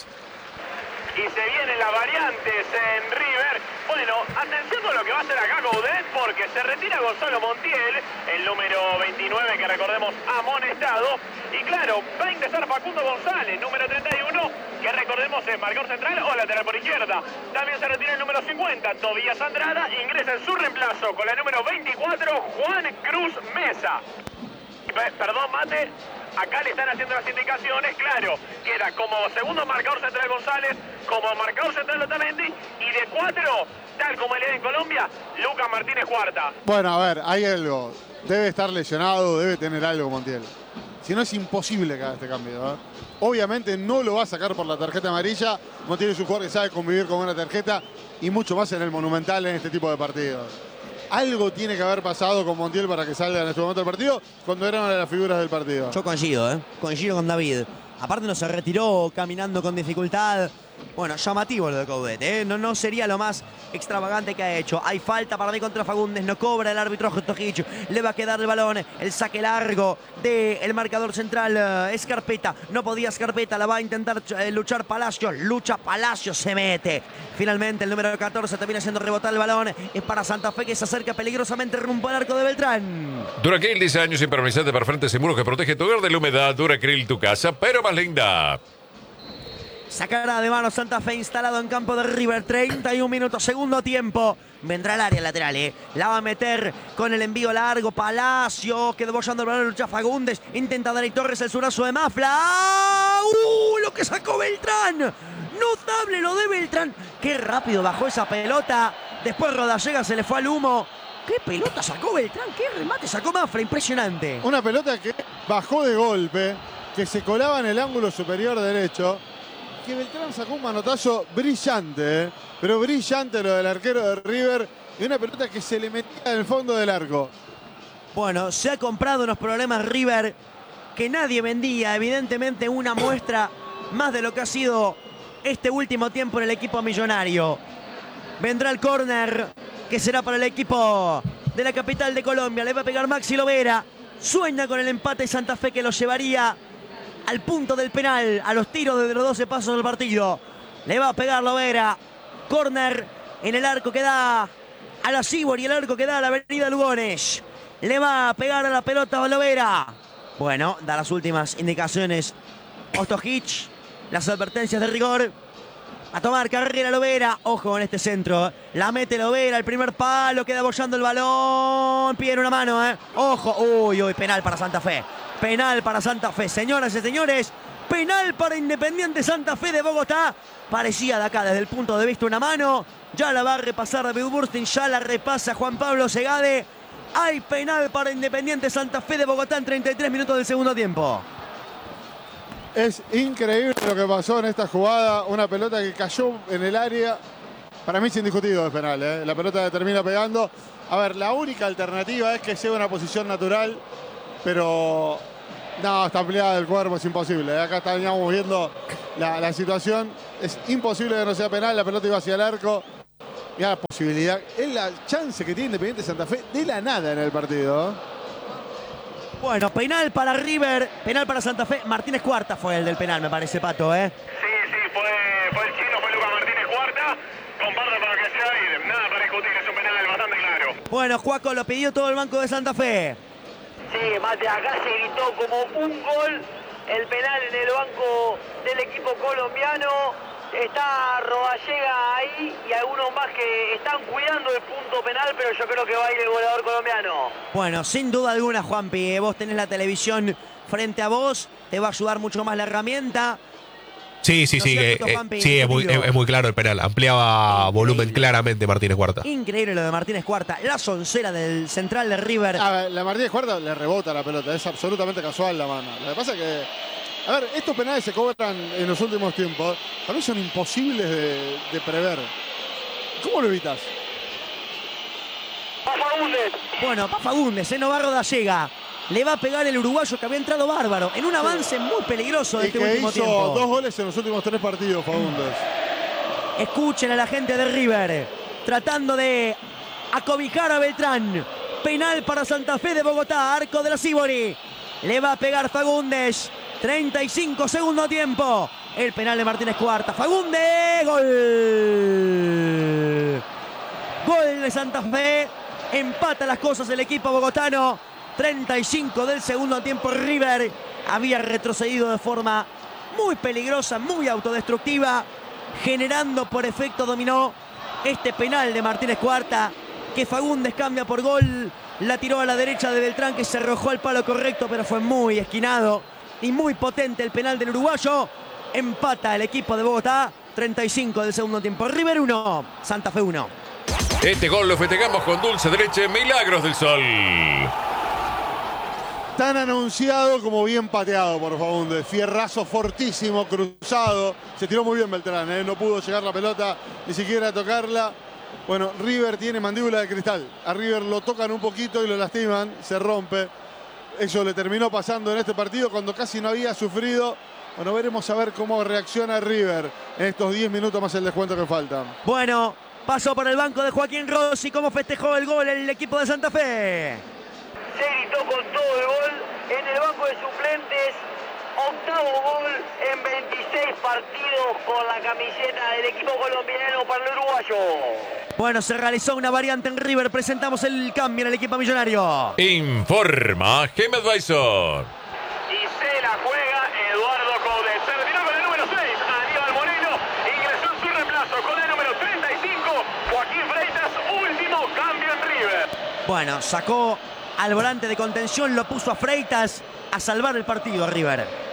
Y se vienen las variantes en River. Bueno, atención con lo que va a hacer acá Coudet, porque se retira Gonzalo Montiel, el número veintinueve que recordemos amonestado. Y claro, va a ingresar Facundo González, número treinta y uno, que recordemos es marcador central o lateral por izquierda. También se retira el número cincuenta, Tobías Andrada, ingresa en su reemplazo con la número veinticuatro, Juan Cruz Mesa. Perdón, Mate, acá le están haciendo las indicaciones, claro, queda como segundo marcador central González, como marcador central Otamendi, y de cuatro, tal como el en Colombia, Lucas Martínez cuarta. Bueno, a ver, hay algo. Debe estar lesionado, debe tener algo Montiel. Si no, es imposible que haga este cambio, ¿eh? Obviamente no lo va a sacar por la tarjeta amarilla. Montiel es un jugador que sabe convivir con una tarjeta y mucho más en el Monumental en este tipo de partidos. Algo tiene que haber pasado con Montiel para que salga en este momento del partido, cuando era una de las figuras del partido. Yo coincido, ¿eh? Coincido con David. Aparte no se retiró caminando con dificultad. Bueno, llamativo lo de Coudet, ¿eh? No, no sería lo más extravagante que ha hecho. Hay falta para mí contra Fagundes. No cobra el árbitro Jotojic. Le va a quedar el balón. El saque largo del marcador central. Uh, Escarpeta. No podía Escarpeta. La va a intentar uh, luchar Palacios. Lucha Palacios. Se mete. Finalmente el número catorce termina haciendo rebotar el balón. Es para Santa Fe, que se acerca peligrosamente rumbo al arco de Beltrán. Duracril, diez años impermeabilizante para frentes y muros que protege tu hogar de la humedad. Duracril, tu casa, pero más linda. Sacará de mano Santa Fe, instalado en campo de River. treinta y un minutos, segundo tiempo. Vendrá el área lateral, ¿eh? La va a meter con el envío largo. Palacio, quedó bollando el balón, lucha Fagundes. Intenta Dani Torres, el surazo de Mafla. ¡Uh! Lo que sacó Beltrán. Notable lo de Beltrán. Qué rápido bajó esa pelota. Después Rodallega se le fue al humo. ¿Qué pelota sacó Beltrán? ¿Qué remate sacó Mafla? Impresionante. Una pelota que bajó de golpe, que se colaba en el ángulo superior derecho. Que Beltrán sacó un manotazo brillante, ¿eh? Pero brillante lo del arquero de River. Y una pelota que se le metía en el fondo del arco. Bueno, se ha comprado unos problemas River que nadie vendía. Evidentemente una muestra más de lo que ha sido este último tiempo en el equipo millonario. Vendrá el córner, que será para el equipo de la capital de Colombia. Le va a pegar Maxi Lovera. Sueña con el empate Santa Fe, que lo llevaría al punto del penal, a los tiros de los doce pasos del partido. Le va a pegar Lovera. Córner en el arco que da a la Cibor y el arco que da a la avenida Lugones. Le va a pegar a la pelota a Lovera. Bueno, da las últimas indicaciones Ostojic. Las advertencias de rigor. A tomar carrera Lovera. Ojo con este centro. La mete Lovera. El primer palo. Queda bollando el balón. Pide una mano, ¿eh? Ojo. Uy, uy. Penal para Santa Fe. Penal para Santa Fe. Señoras y señores, Penal para Independiente Santa Fe de Bogotá. Parecía de acá, desde el punto de vista, una mano. Ya la va a repasar David Burstin, ya la repasa Juan Pablo Segade. Hay penal para Independiente Santa Fe de Bogotá en treinta y tres minutos del segundo tiempo. Es increíble lo que pasó en esta jugada. Una pelota que cayó en el área. Para mí es indiscutido, es penal, ¿eh? La pelota termina pegando. A ver, la única alternativa es que sea una posición natural, pero no, está ampliada el cuerpo, es imposible. ¿eh? Acá estábamos viendo la, la situación. Es imposible que no sea penal. La pelota iba hacia el arco. Y la posibilidad, es la chance que tiene Independiente Santa Fe de la nada en el partido. ¿eh? Bueno, penal para River, penal para Santa Fe. Martínez Cuarta fue el del penal, me parece, Pato, ¿eh? Sí, sí, fue, fue el chino, fue Lucas Martínez Cuarta. Comparto para que sea ahí, nada para discutir, es un penal bastante claro. Bueno, Juaco, lo pidió todo el banco de Santa Fe. Sí, Mate, acá se gritó como un gol el penal en el banco del equipo colombiano. Está Rodallega ahí y algunos más que están cuidando el punto penal, pero yo creo que va a ir el goleador colombiano. Bueno, sin duda alguna, Juanpi, eh, vos tenés la televisión frente a vos, te va a ayudar mucho más la herramienta. Sí, sí, ¿No sí, es que, cierto, eh, Juanpi? sí, es muy, es, es muy claro el penal. Ampliaba volumen claramente Martínez Cuarta. Increíble lo de Martínez Cuarta, la soncera del central de River. A ver, la Martínez Cuarta le rebota la pelota, es absolutamente casual la mano. Lo que pasa es que, a ver, estos penales se cobran en los últimos tiempos. Para mí son imposibles de, de prever. ¿Cómo lo evitas? Fagundes. Bueno, pa Fagundes, eh, no va Rodallega. Le va a pegar el uruguayo que había entrado bárbaro en un avance muy peligroso de Y este que último hizo tiempo. dos goles en los últimos tres partidos, Fagundes. Escuchen a la gente de River tratando de acobijar a Beltrán. Penal para Santa Fe de Bogotá, arco de la Sibori. Le va a pegar Fagundes. treinta y cinco segundo tiempo. El penal de Martínez Cuarta. Fagundes. Gol. Gol de Santa Fe. Empata las cosas el equipo bogotano. treinta y cinco del segundo tiempo. River había retrocedido de forma muy peligrosa, muy autodestructiva, generando por efecto dominó este penal de Martínez Cuarta, que Fagundes cambia por gol. La tiró a la derecha de Beltrán, que se arrojó al palo correcto, pero fue muy esquinado y muy potente el penal del uruguayo. Empata el equipo de Bogotá. treinta y cinco del segundo tiempo. River uno, Santa Fe uno. Este gol lo festejamos con dulce de leche Milagros del Sol. Tan anunciado como bien pateado por Fagundes. Fierrazo fortísimo, cruzado. Se tiró muy bien Beltrán, ¿eh? No pudo llegar la pelota, ni siquiera a tocarla. Bueno, River tiene mandíbula de cristal. A River lo tocan un poquito y lo lastiman, se rompe. Eso le terminó pasando en este partido cuando casi no había sufrido. Bueno, veremos a ver cómo reacciona River en estos diez minutos más el descuento que falta. Bueno, pasó por el banco de Joaquín Rossi. ¿Cómo festejó el gol el equipo de Santa Fe? Se gritó con todo el gol en el banco de suplentes. Octavo gol en veintiséis partidos con la camiseta del equipo colombiano para el uruguayo. Bueno, se realizó una variante en River. Presentamos el cambio en el equipo millonario. Informa Game Advisor. Y se la juega Eduardo Coudet. Se retiró con el número seis, Aníbal Moreno. Ingresó en su reemplazo con el número treinta y cinco, Joaquín Freitas. Último cambio en River. Bueno, sacó al volante de contención, lo puso a Freitas a salvar el partido a River.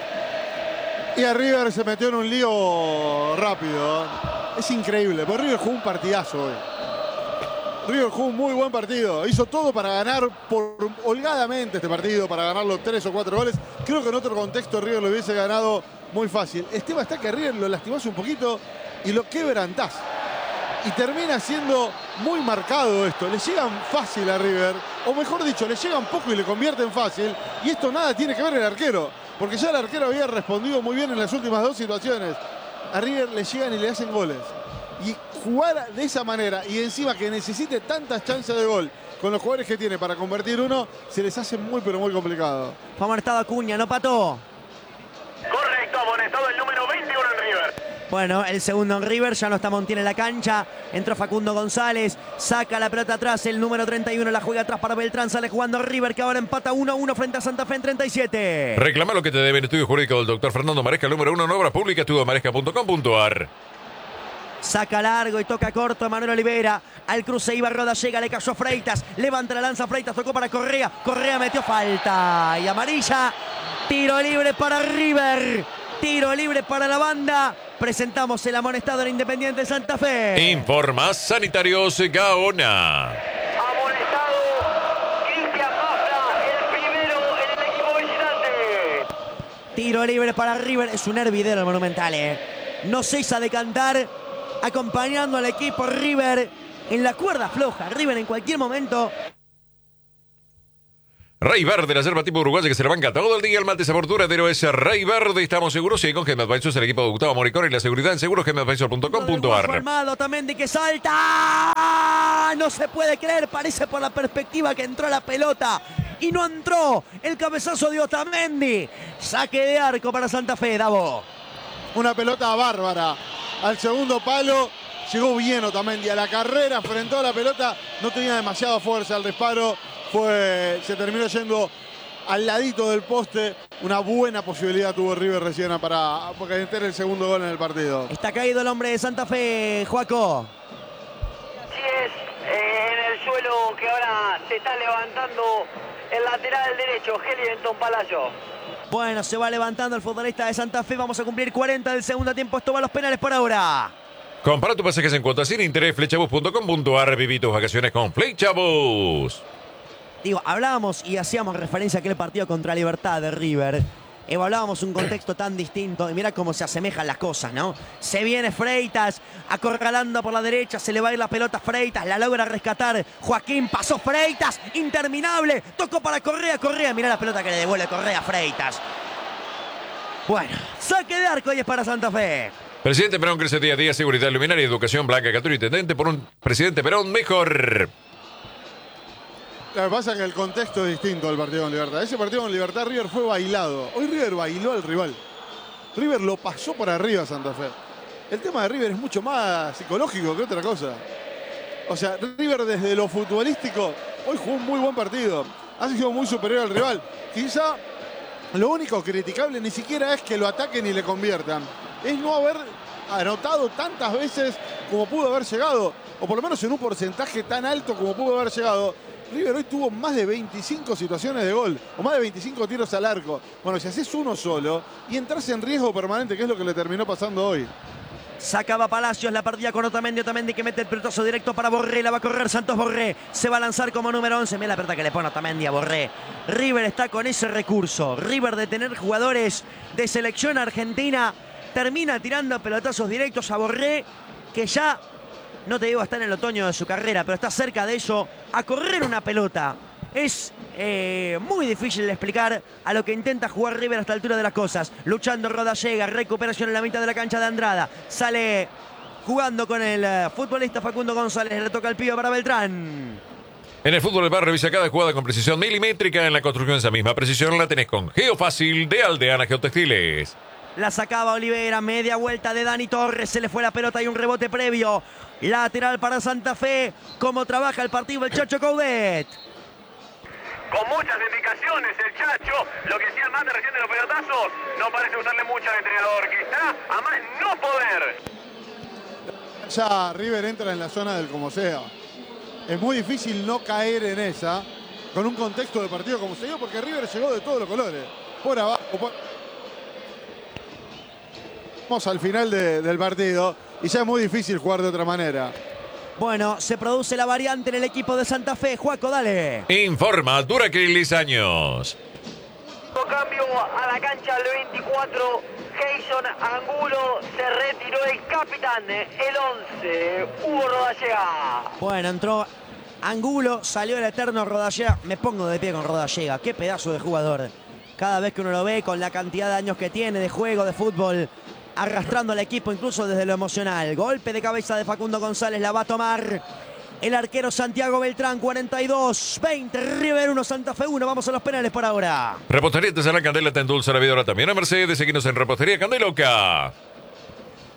Y a River se metió en un lío rápido. Es increíble, porque River jugó un partidazo hoy. River jugó un muy buen partido. Hizo todo para ganar por holgadamente este partido, para ganar los tres o cuatro goles. Creo que en otro contexto River lo hubiese ganado muy fácil. El tema está que a River lo lastimás un poquito y lo quebrantás. Y termina siendo muy marcado esto. Le llegan fácil a River, o mejor dicho, le llegan poco y le convierten fácil. Y esto nada tiene que ver el arquero, porque ya el arquero había respondido muy bien en las últimas dos situaciones. A River le llegan y le hacen goles. Y jugar de esa manera, y encima que necesite tantas chances de gol con los jugadores que tiene para convertir uno, se les hace muy pero muy complicado. Fue amonestado Acuña, ¿no, Pato? Correcto, amonestado el número veintiuno en River. Bueno, el segundo en River, ya no está Montiel en la cancha. Entró Facundo González, saca la pelota atrás, el número treinta y uno la juega atrás para Beltrán, sale jugando River, que ahora empata uno a uno frente a Santa Fe en treinta y siete. Reclama lo que te debe en Estudio Jurídico del doctor Fernando Maresca, el número uno en obras públicas, estudio maresca punto com punto ar. Saca largo y toca corto Manuel Olivera. Al cruce iba Rodallega, le cayó Freitas. Levanta la lanza Freitas, tocó para Correa. Correa metió falta y amarilla Tiro libre para River. Tiro libre para la banda. Presentamos el amonestado en Independiente Santa Fe. Informa Sanitarios Gaona. Amonestado Cristian Mafra, el primero en el equipo visitante. Tiro libre para River. Es un hervidero el Monumental, eh. No cesa de cantar, acompañando al equipo River en la cuerda floja. River en cualquier momento. Rey Verde, la yerba tipo uruguaya que se le banca todo el día. El mate sabor duradero es Rey Verde. Estamos seguros. Y con Gem Advisors, el equipo de Gustavo Moricón y la seguridad en seguros, gem advisor punto com punto a r. Armado también de que salta. No se puede creer. Parece por la perspectiva que entró la pelota. Y no entró. El cabezazo de Otamendi. Saque de arco para Santa Fe, Davo. Una pelota bárbara. Al segundo palo llegó bien Otamendi. A la carrera, enfrentó a la pelota. No tenía demasiada fuerza el disparo. Fue, se terminó yendo al ladito del poste. Una buena posibilidad tuvo River recién para meter el segundo gol en el partido. Está caído el hombre de Santa Fe, Joaco. Así es, eh, en el suelo que ahora se está levantando el lateral derecho, Helidenton Palacio. Bueno, se va levantando el futbolista de Santa Fe. Vamos a cumplir cuarenta del segundo tiempo. Esto va a los penales por ahora. Compara tu pasajes en cuotas sin interés, flechabus punto com punto a r. Viví tus vacaciones con Flechabus. Digo, hablábamos y hacíamos referencia a aquel partido contra Libertad de River. Evaluábamos un contexto tan distinto y mira cómo se asemejan las cosas, ¿no? Se viene Freitas, acorralando por la derecha, se le va a ir la pelota a Freitas, la logra rescatar Joaquín, pasó Freitas, interminable, tocó para Correa, Correa, mirá la pelota que le devuelve Correa a Freitas. Bueno, saque de arco y es para Santa Fe. Presidente Perón crece día a día, seguridad luminaria, educación, blanca, católica y tendente por un presidente Perón mejor. Lo que pasa es que el contexto es distinto al partido con Libertad. Ese partido con Libertad, River fue bailado. Hoy River bailó al rival. River lo pasó por arriba a Santa Fe. El tema de River es mucho más psicológico que otra cosa. O sea, River desde lo futbolístico, hoy jugó un muy buen partido. Ha sido muy superior al rival. Quizá lo único criticable ni siquiera es que lo ataquen y le conviertan. Es no haber anotado tantas veces como pudo haber llegado. O por lo menos en un porcentaje tan alto como pudo haber llegado. River hoy tuvo más de veinticinco situaciones de gol, o más de veinticinco tiros al arco. Bueno, si haces uno solo y entras en riesgo permanente, que es lo que le terminó pasando hoy. Sacaba Palacios, la partida con Otamendi, Otamendi que mete el pelotazo directo para Borré, la va a correr Santos Borré, se va a lanzar como número once, mira la pelota que le pone Otamendi a Borré. River está con ese recurso, River de tener jugadores de selección argentina, termina tirando pelotazos directos a Borré, que ya... No te digo está en el otoño de su carrera, pero está cerca de eso, a correr una pelota. Es eh, muy difícil de explicar a lo que intenta jugar River a esta altura de las cosas. Luchando Rodallega, recuperación en la mitad de la cancha de Andrada. Sale jugando con el uh, futbolista Facundo González, le toca el pío para Beltrán. En el fútbol del bar revisa cada jugada con precisión milimétrica. En la construcción esa misma precisión la tenés con Geofácil de Aldeana Geotextiles. La sacaba Olivera, media vuelta de Dani Torres, se le fue la pelota y un rebote previo. Lateral para Santa Fe, cómo trabaja el partido el Chacho Coudet. Con muchas indicaciones el Chacho, lo que decía el mate recién de los pelotazos, no parece usarle mucho al entrenador, que está a más no poder. Ya River entra en la zona del como sea. Es muy difícil no caer en esa, con un contexto de partido como se dio, porque River llegó de todos los colores. Por abajo, por... Vamos al final de, del partido y ya es muy difícil jugar de otra manera. Bueno, se produce la variante en el equipo de Santa Fe. Juaco, dale. Informa Duracrilis Años. Cambio a la cancha al veinticuatro. Jason Angulo se retiró el capitán, el once. Hugo Rodallega. Bueno, entró Angulo, salió el eterno Rodallega. Me pongo de pie con Rodallega. Qué pedazo de jugador. Cada vez que uno lo ve con la cantidad de años que tiene de juego, de fútbol, arrastrando al equipo incluso desde lo emocional. Golpe de cabeza de Facundo González, la va a tomar el arquero Santiago Beltrán. Cuarenta y dos veinte, River uno, Santa Fe uno. Vamos a los penales por ahora. Repostería Artesanal Candela te endulza la vida ahora también a Mercedes. Seguimos en Repostería Candeloca.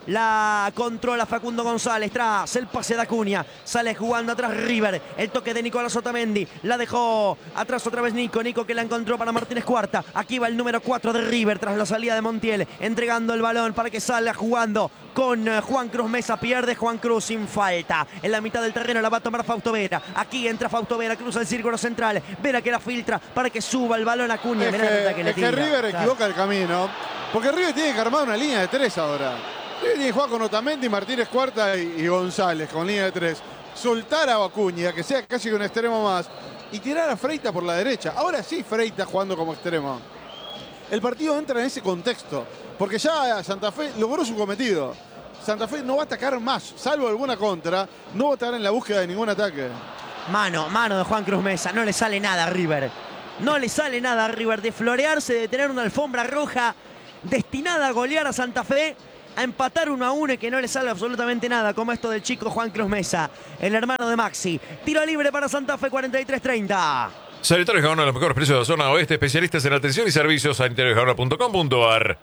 La controla Facundo González. Tras el pase de Acuña. Sale jugando atrás River. El toque de Nicolás Otamendi. La dejó atrás otra vez Nico. Nico que la encontró para Martínez Cuarta. Aquí va el número cuatro de River tras la salida de Montiel. Entregando el balón para que salga jugando con Juan Cruz Mesa. Pierde Juan Cruz sin falta. En la mitad del terreno la va a tomar Fausto Vera. Aquí entra Fausto Vera. Cruza el círculo central. Vera que la filtra para que suba el balón a Acuña. Es Mirá la que, que le es que tira. River Claro. equivoca el camino. Porque River tiene que armar una línea de tres ahora. River tiene que jugar con Otamendi, Martínez Cuarta y, y González con línea de tres. Soltar a Acuña, que sea casi un extremo más. Y tirar a Freitas por la derecha. Ahora sí Freitas jugando como extremo. El partido entra en ese contexto. Porque ya Santa Fe logró su cometido. Santa Fe no va a atacar más, salvo alguna contra. No va a estar en la búsqueda de ningún ataque. Mano, mano de Juan Cruz Mesa. No le sale nada a River. No le sale nada a River de florearse, de tener una alfombra roja destinada a golear a Santa Fe, a empatar uno a uno y que no le sale absolutamente nada, como esto del chico Juan Cruz Mesa, el hermano de Maxi. Tiro libre para Santa Fe, cuarenta y tres treinta. Sanitarios Gaona, los mejores precios de la zona oeste, especialistas en atención y servicios, sanitarios gaona punto com punto ar.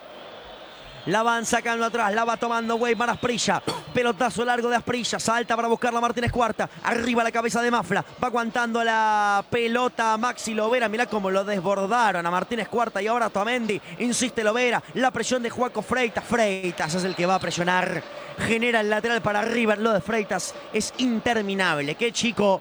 La van sacando atrás, la va tomando Wey para Asprilla. Pelotazo largo de Asprilla, salta para buscarla Martínez Cuarta. Arriba la cabeza de Mafla, va aguantando la pelota Maxi Lovera. Mirá cómo lo desbordaron a Martínez Cuarta y ahora Otamendi. Insiste Lovera, la presión de Juaco Freitas. Freitas es el que va a presionar. Genera el lateral para River. Lo de Freitas es interminable. Qué chico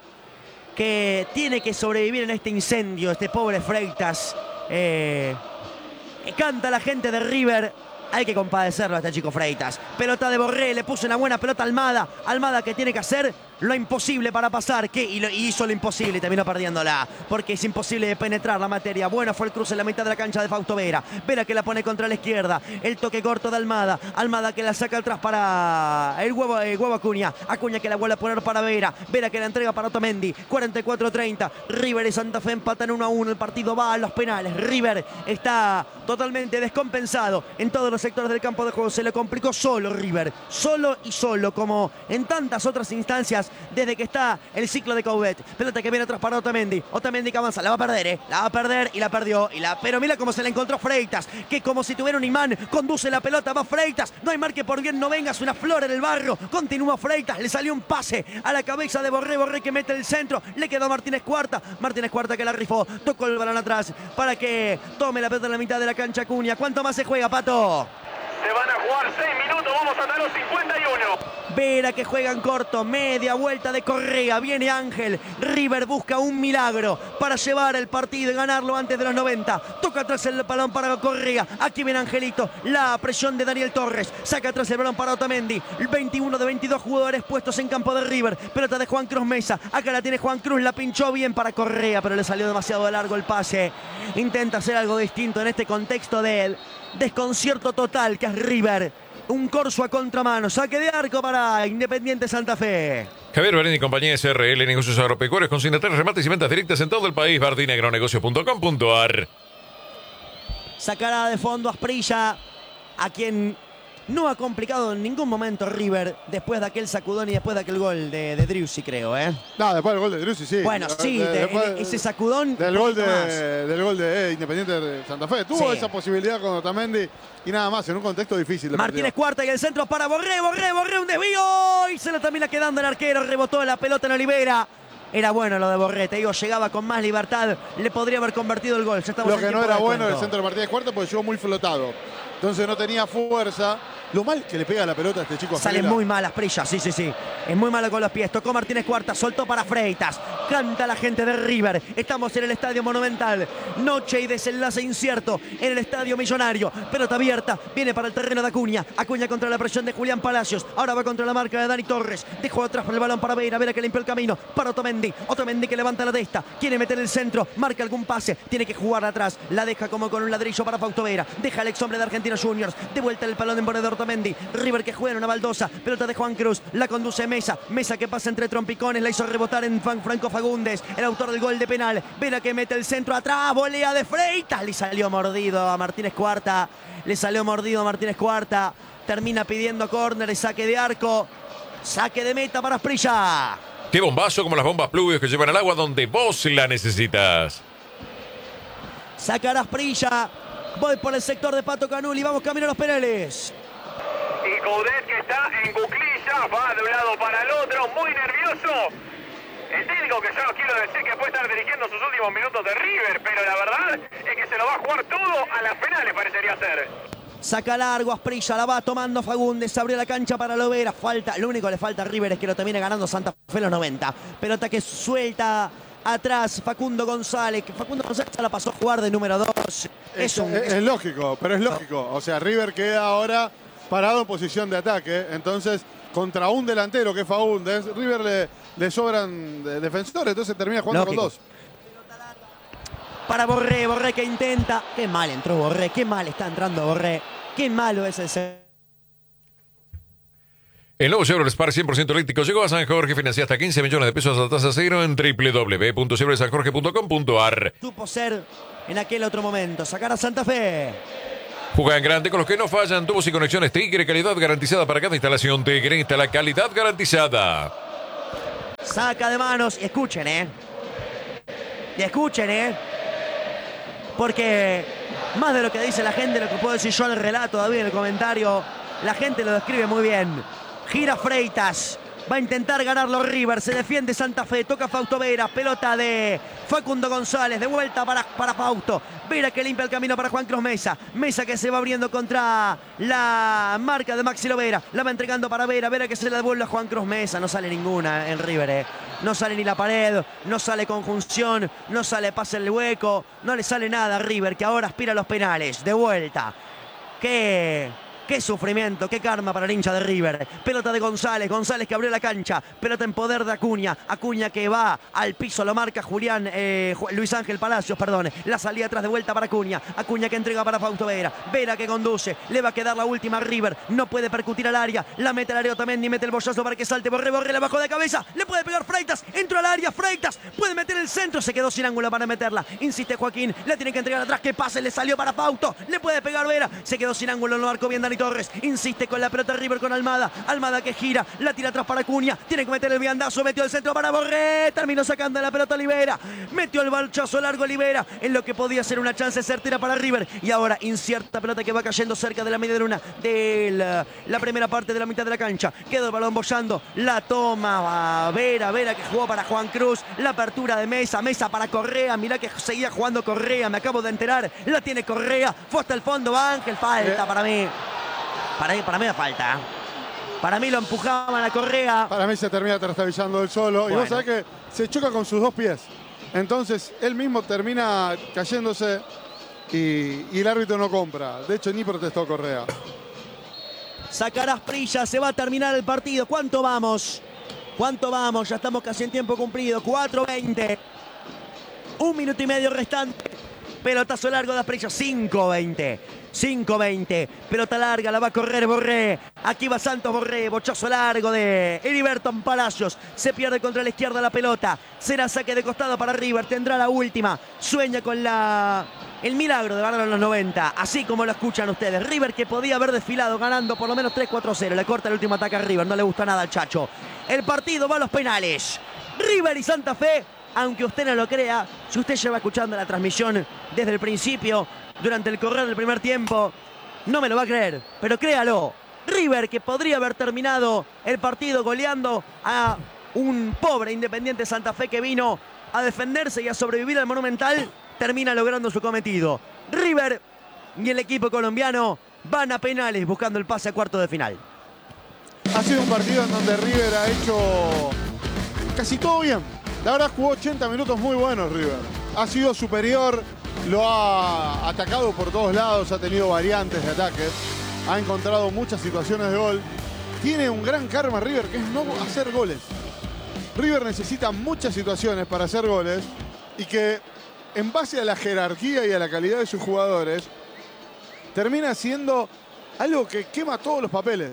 que tiene que sobrevivir en este incendio, este pobre Freitas. Eh, canta la gente de River. Hay que compadecerlo a este chico Freitas. Pelota de Borré, le puso una buena pelota a Almada. Almada que tiene que hacer lo imposible para pasar. ¿Qué? Y, lo, y hizo lo imposible y terminó perdiéndola. Porque es imposible de penetrar la materia. Bueno, fue el cruce en la mitad de la cancha de Fausto Vera. Vera que la pone contra la izquierda. El toque corto de Almada. Almada que la saca atrás para el huevo, el huevo Acuña. Acuña que la vuelve a poner para Vera. Vera que la entrega para Otamendi. cuarenta y cuatro treinta. River y Santa Fe empatan uno a uno. El partido va a los penales. River está totalmente descompensado en todos los sectores del campo de juego. Se le complicó solo River. Solo y solo, como en tantas otras instancias desde que está el ciclo de Coudet. Pelota que viene atrás para Otamendi. Otamendi que avanza. La va a perder, ¿eh? La va a perder y la perdió. Y la... Pero mira cómo se la encontró Freitas, que como si tuviera un imán, conduce la pelota. Va Freitas. No hay marque por bien, no vengas. Una flor en el barro. Continúa Freitas. Le salió un pase a la cabeza de Borré. Borré que mete el centro. Le quedó Martínez Cuarta. Martínez Cuarta que la rifó. Tocó el balón atrás para que tome la pelota en la mitad de la cancha Acuña. ¿Cuánto más se juega, Pato? Se van a jugar seis minutos, vamos hasta los cincuenta y uno. Vera que juega en corto, media vuelta de Correa, viene Ángel, River busca un milagro para llevar el partido y ganarlo antes de los noventa. Toca atrás el balón para Correa, aquí viene Angelito, la presión de Daniel Torres, saca atrás el balón para Otamendi, veintiuno de veintidós jugadores puestos en campo de River, pelota de Juan Cruz Mesa, acá la tiene Juan Cruz, la pinchó bien para Correa, pero le salió demasiado largo el pase. Intenta hacer algo distinto en este contexto del desconcierto total que es River. Un corso a contramano, saque de arco para Independiente Santa Fe. Javier Bereni y compañía S R L, negocios agropecuarios, consignatarios, remates y ventas directas en todo el país. Bardini Agronegocios punto com punto ar. Sacará de fondo Asprilla, a quien no ha complicado en ningún momento River después de aquel sacudón y después de aquel gol de, de Driussi, creo, ¿eh? No, después del gol de Driussi, sí. Bueno, sí, de, después, de, ese sacudón. Del gol de, del gol de eh, Independiente de Santa Fe. Tuvo Sí. esa posibilidad con Otamendi y nada más, en un contexto difícil. de Martínez partido. Cuarta y el centro para Borré, Borré, Borré, un desvío y se lo termina quedando el arquero, rebotó la pelota en Olivera. Era bueno lo de Borré, te digo, llegaba con más libertad, le podría haber convertido el gol. Ya estamos Lo en que no tiempo era de bueno el descuento. centro de Martínez Cuarta porque llegó muy flotado. Entonces no tenía fuerza. Lo mal que le pega la pelota a este chico. Sale Frela. muy mal Asprilla, sí, sí, sí. Es muy malo con los pies. Tocó Martínez Cuarta, soltó para Freitas. Canta la gente de River. Estamos en el Estadio Monumental. Noche y desenlace incierto en el Estadio Millonario. Pelota abierta, viene para el terreno de Acuña. Acuña contra la presión de Julián Palacios. Ahora va contra la marca de Dani Torres. Dejó atrás el balón para Vera. Vera que limpió el camino para Otamendi. Otamendi que levanta la testa. Quiere meter el centro. Marca algún pase. Tiene que jugar atrás. La deja como con un ladrillo para Fausto Vera. Deja al ex hombre de Argentinos Juniors. De vuelta el balón en poder de Otamendi. River que juega en una baldosa. Pelota de Juan Cruz. La conduce Mesa. Mesa que pasa entre trompicones. La hizo rebotar en Franco Fagundes. El autor del gol de penal. Vera que mete el centro atrás. Volea de Freitas. Le salió mordido a Martínez Cuarta. Le salió mordido a Martínez Cuarta. Termina pidiendo córner y saque de arco. Saque de meta para Asprilla. Qué bombazo como las bombas pluvios que llevan al agua donde vos la necesitas. Sacará Asprilla. Voy por el sector de Pato Canuli. Vamos camino a los penales. Y Coudet, que está en cuclillas, va de un lado para el otro, muy nervioso. El técnico, que yo no quiero decir que puede estar dirigiendo sus últimos minutos de River, pero la verdad es que se lo va a jugar todo a las penales, parecería ser. Saca largo, Asprilla, la va tomando Fagundes, abrió la cancha para Lovera, falta, lo único que le falta a River es que lo termine ganando Santa Fe los noventa. Pelota que suelta atrás Facundo González, que Facundo González la pasó a jugar de número dos. Es, Es, un, es, es lógico, pero es lógico. O sea, River queda ahora parado en posición de ataque, entonces contra un delantero que es Fagundes, River le, le sobran de defensores, entonces termina jugando lógico. con dos. Para Borré, Borré que intenta. Qué mal entró Borré, qué mal está entrando Borré. Qué malo es ese. El nuevo Chevrolet Spark cien por ciento eléctrico llegó a San Jorge, financia hasta quince millones de pesos a tasa cero en doble u doble u doble u punto chevrolet san jorge punto com punto a r. Supo ser en aquel otro momento, sacar a Santa Fe. Juega en grande con los que no fallan, tubos y conexiones Tigre, calidad garantizada para cada instalación. Tigre está la calidad garantizada. Saca de manos y escuchen, ¿eh? Y escuchen, ¿eh? Porque más de lo que dice la gente, lo que puedo decir yo en el relato, David, en el comentario, la gente lo describe muy bien. Gira Freitas, va a intentar ganarlo River, se defiende Santa Fe, toca Fausto Vera, pelota de Facundo González, de vuelta para, para Fausto. Vera que limpia el camino para Juan Cruz Mesa. Mesa que se va abriendo contra la marca de Maxi Lovera. La va entregando para Vera. Vera que se la devuelve a Juan Cruz Mesa. No sale ninguna en River, eh. No sale ni la pared, no sale conjunción, no sale pase el hueco. No le sale nada a River, que ahora aspira a los penales. De vuelta. Qué... Qué sufrimiento, qué karma para el hincha de River. Pelota de González, González que abrió la cancha. Pelota en poder de Acuña. Acuña que va al piso, lo marca Julián, eh, Luis Ángel Palacios, perdón. La salida atrás de vuelta para Acuña. Acuña que entrega para Fausto Vera. Vera que conduce, le va a quedar la última a River. No puede percutir al área. La mete al área también, ni mete el bollazo para que salte. Borré, Borré, la bajó de cabeza. Le puede pegar Freitas, entró al área, Freitas. Puede meter el centro, se quedó sin ángulo para meterla. Insiste Joaquín, la tiene que entregar atrás. Que pase, le salió para Fausto. Le puede pegar Vera. Se quedó sin ángulo, lo marcó bien Dani Torres. Insiste con la pelota River con Almada. Almada que gira, la tira atrás para Acuña. Tiene que meter el viandazo, metió el centro para Borré. Terminó sacando la pelota Olivera. Metió el balchazo largo Olivera en lo que podía ser una chance certera para River. Y ahora incierta pelota que va cayendo cerca de la media luna de la, la primera parte de la mitad de la cancha. Quedó el balón bollando. La toma Vera. Vera que jugó para Juan Cruz. La apertura de Mesa. Mesa para Correa. Mirá que seguía jugando Correa. Me acabo de enterar. La tiene Correa. Fue hasta el fondo Ángel. Falta para mí. Para mí, para mí me falta. Para mí lo empujaban a Correa. Para mí se termina trastabillando él solo. Bueno. Y vos sabés que se choca con sus dos pies. Entonces él mismo termina cayéndose y, y el árbitro no compra. De hecho, ni protestó Correa. Sacarás Prilla, se va a terminar el partido. ¿Cuánto vamos? ¿Cuánto vamos? Ya estamos casi en tiempo cumplido. cuatro veinte. Un minuto y medio restante. Pelotazo largo de Asprilla. cinco veinte. cinco veinte. Pelota larga, la va a correr Borré. Aquí va Santos Borré. Bochazo largo de Heriberto Palacios. Se pierde contra la izquierda la pelota. Será saque de costado para River. Tendrá la última. Sueña con la... el milagro de ganar en los noventa. Así como lo escuchan ustedes. River que podía haber desfilado ganando por lo menos tres cuatro cero. Le corta el último ataque a River. No le gusta nada al Chacho. El partido va a los penales. River y Santa Fe. Aunque usted no lo crea, si usted lleva escuchando la transmisión desde el principio, durante el correr del primer tiempo, no me lo va a creer, pero créalo. River, que podría haber terminado el partido goleando a un pobre Independiente Santa Fe que vino a defenderse y a sobrevivir al Monumental, termina logrando su cometido. River y el equipo colombiano van a penales buscando el pase a cuarto de final. Ha sido un partido en donde River ha hecho casi todo bien. La verdad jugó ochenta minutos muy buenos River. Ha sido superior, lo ha atacado por todos lados, ha tenido variantes de ataque, ha encontrado muchas situaciones de gol. Tiene un gran karma River, que es no hacer goles. River necesita muchas situaciones para hacer goles y que en base a la jerarquía y a la calidad de sus jugadores, termina siendo algo que quema todos los papeles.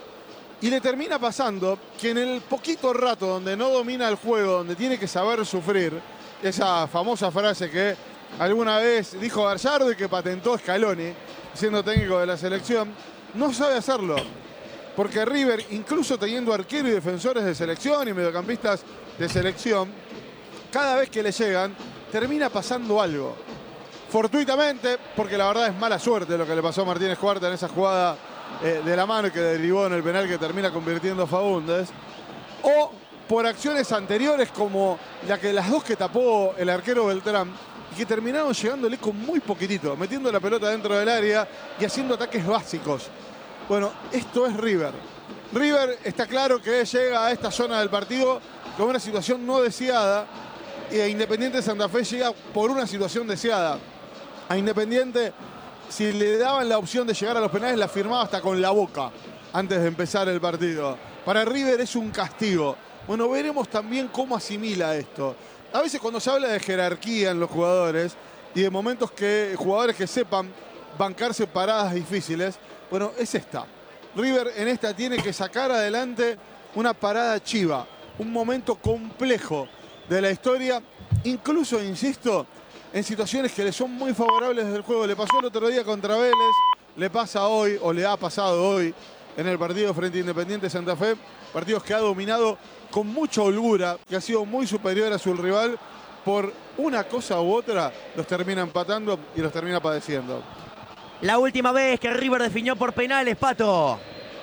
Y le termina pasando que en el poquito rato donde no domina el juego, donde tiene que saber sufrir, esa famosa frase que alguna vez dijo Gallardo y que patentó Scaloni, siendo técnico de la selección, no sabe hacerlo. Porque River, incluso teniendo arquero y defensores de selección y mediocampistas de selección, cada vez que le llegan, termina pasando algo. Fortuitamente, porque la verdad es mala suerte lo que le pasó a Martínez Cuarta en esa jugada eh, de la mano que derivó en el penal que termina convirtiendo Faúndez, o por acciones anteriores como la que las dos que tapó el arquero Beltrán y que terminaron llegándole con muy poquitito, metiendo la pelota dentro del área y haciendo ataques básicos. Bueno, esto es River. River está claro que llega a esta zona del partido con una situación no deseada y a Independiente de Santa Fe llega por una situación deseada. A Independiente, si le daban la opción de llegar a los penales, la firmaba hasta con la boca antes de empezar el partido. Para River es un castigo. Bueno, veremos también cómo asimila esto. A veces cuando se habla de jerarquía en los jugadores y de momentos que jugadores que sepan bancarse paradas difíciles, bueno, es esta. River en esta tiene que sacar adelante una parada chiva, un momento complejo de la historia, incluso, insisto, en situaciones que le son muy favorables desde el juego. Le pasó el otro día contra Vélez, le pasa hoy, o le ha pasado hoy, en el partido frente a Independiente Santa Fe, partidos que ha dominado con mucha holgura, que ha sido muy superior a su rival, por una cosa u otra, los termina empatando y los termina padeciendo. La última vez que River definió por penales, Pato.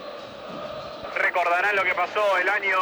Recordarán lo que pasó el año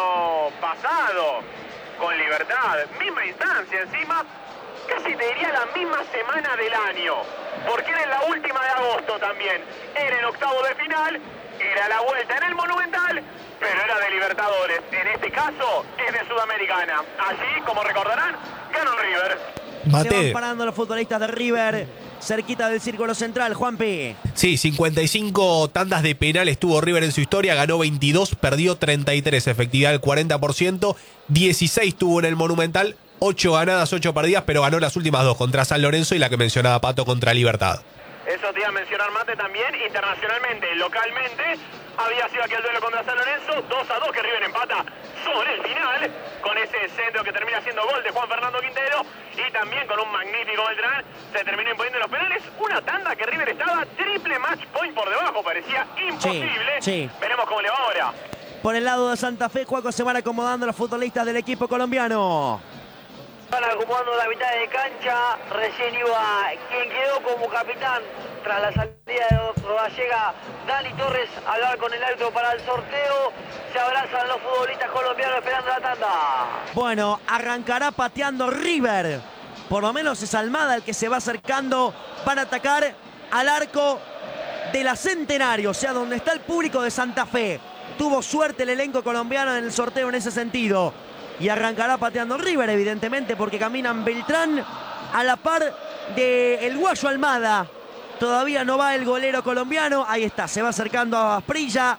pasado con Libertad. Misma instancia encima, casi te diría la misma semana del año. Porque era en la última de agosto también. Era en octavo de final, era la vuelta en el Monumental, pero era de Libertadores. En este caso es de Sudamericana. Allí, como recordarán, ganó River. Mate. Se van parando los futbolistas de River cerquita del círculo central, Juanpi. Sí, cincuenta y cinco tandas de penales tuvo River en su historia, ganó veintidós, perdió treinta y tres, efectividad del cuarenta por ciento, dieciséis tuvo en el Monumental, ocho ganadas, ocho perdidas, pero ganó las últimas dos contra San Lorenzo y la que mencionaba Pato contra Libertad. Eso te iba a mencionar, Mate, también internacionalmente, localmente, había sido aquel duelo contra San Lorenzo, dos a dos que River empata sobre el final, con ese centro que termina siendo gol de Juan Fernando Quintero, y también con un magnífico Beltrán, se terminó imponiendo los penales, una tanda que River estaba triple match point por debajo, parecía imposible. Sí, sí. Veremos cómo le va ahora. Por el lado de Santa Fe, Juaco, se van acomodando los futbolistas del equipo colombiano. Van acomodando la mitad de cancha, recién iba quien quedó como capitán tras la salida de Rodallega, Dani Torres, a hablar con el árbitro para el sorteo. Se abrazan los futbolistas colombianos esperando la tanda. Bueno, arrancará pateando River. Por lo menos es Almada el que se va acercando para atacar al arco de la Centenario, o sea, donde está el público de Santa Fe. Tuvo suerte el elenco colombiano en el sorteo en ese sentido. Y arrancará pateando River, evidentemente, porque caminan Beltrán a la par del Guayo Almada. Todavía no va el golero colombiano. Ahí está, se va acercando a Asprilla.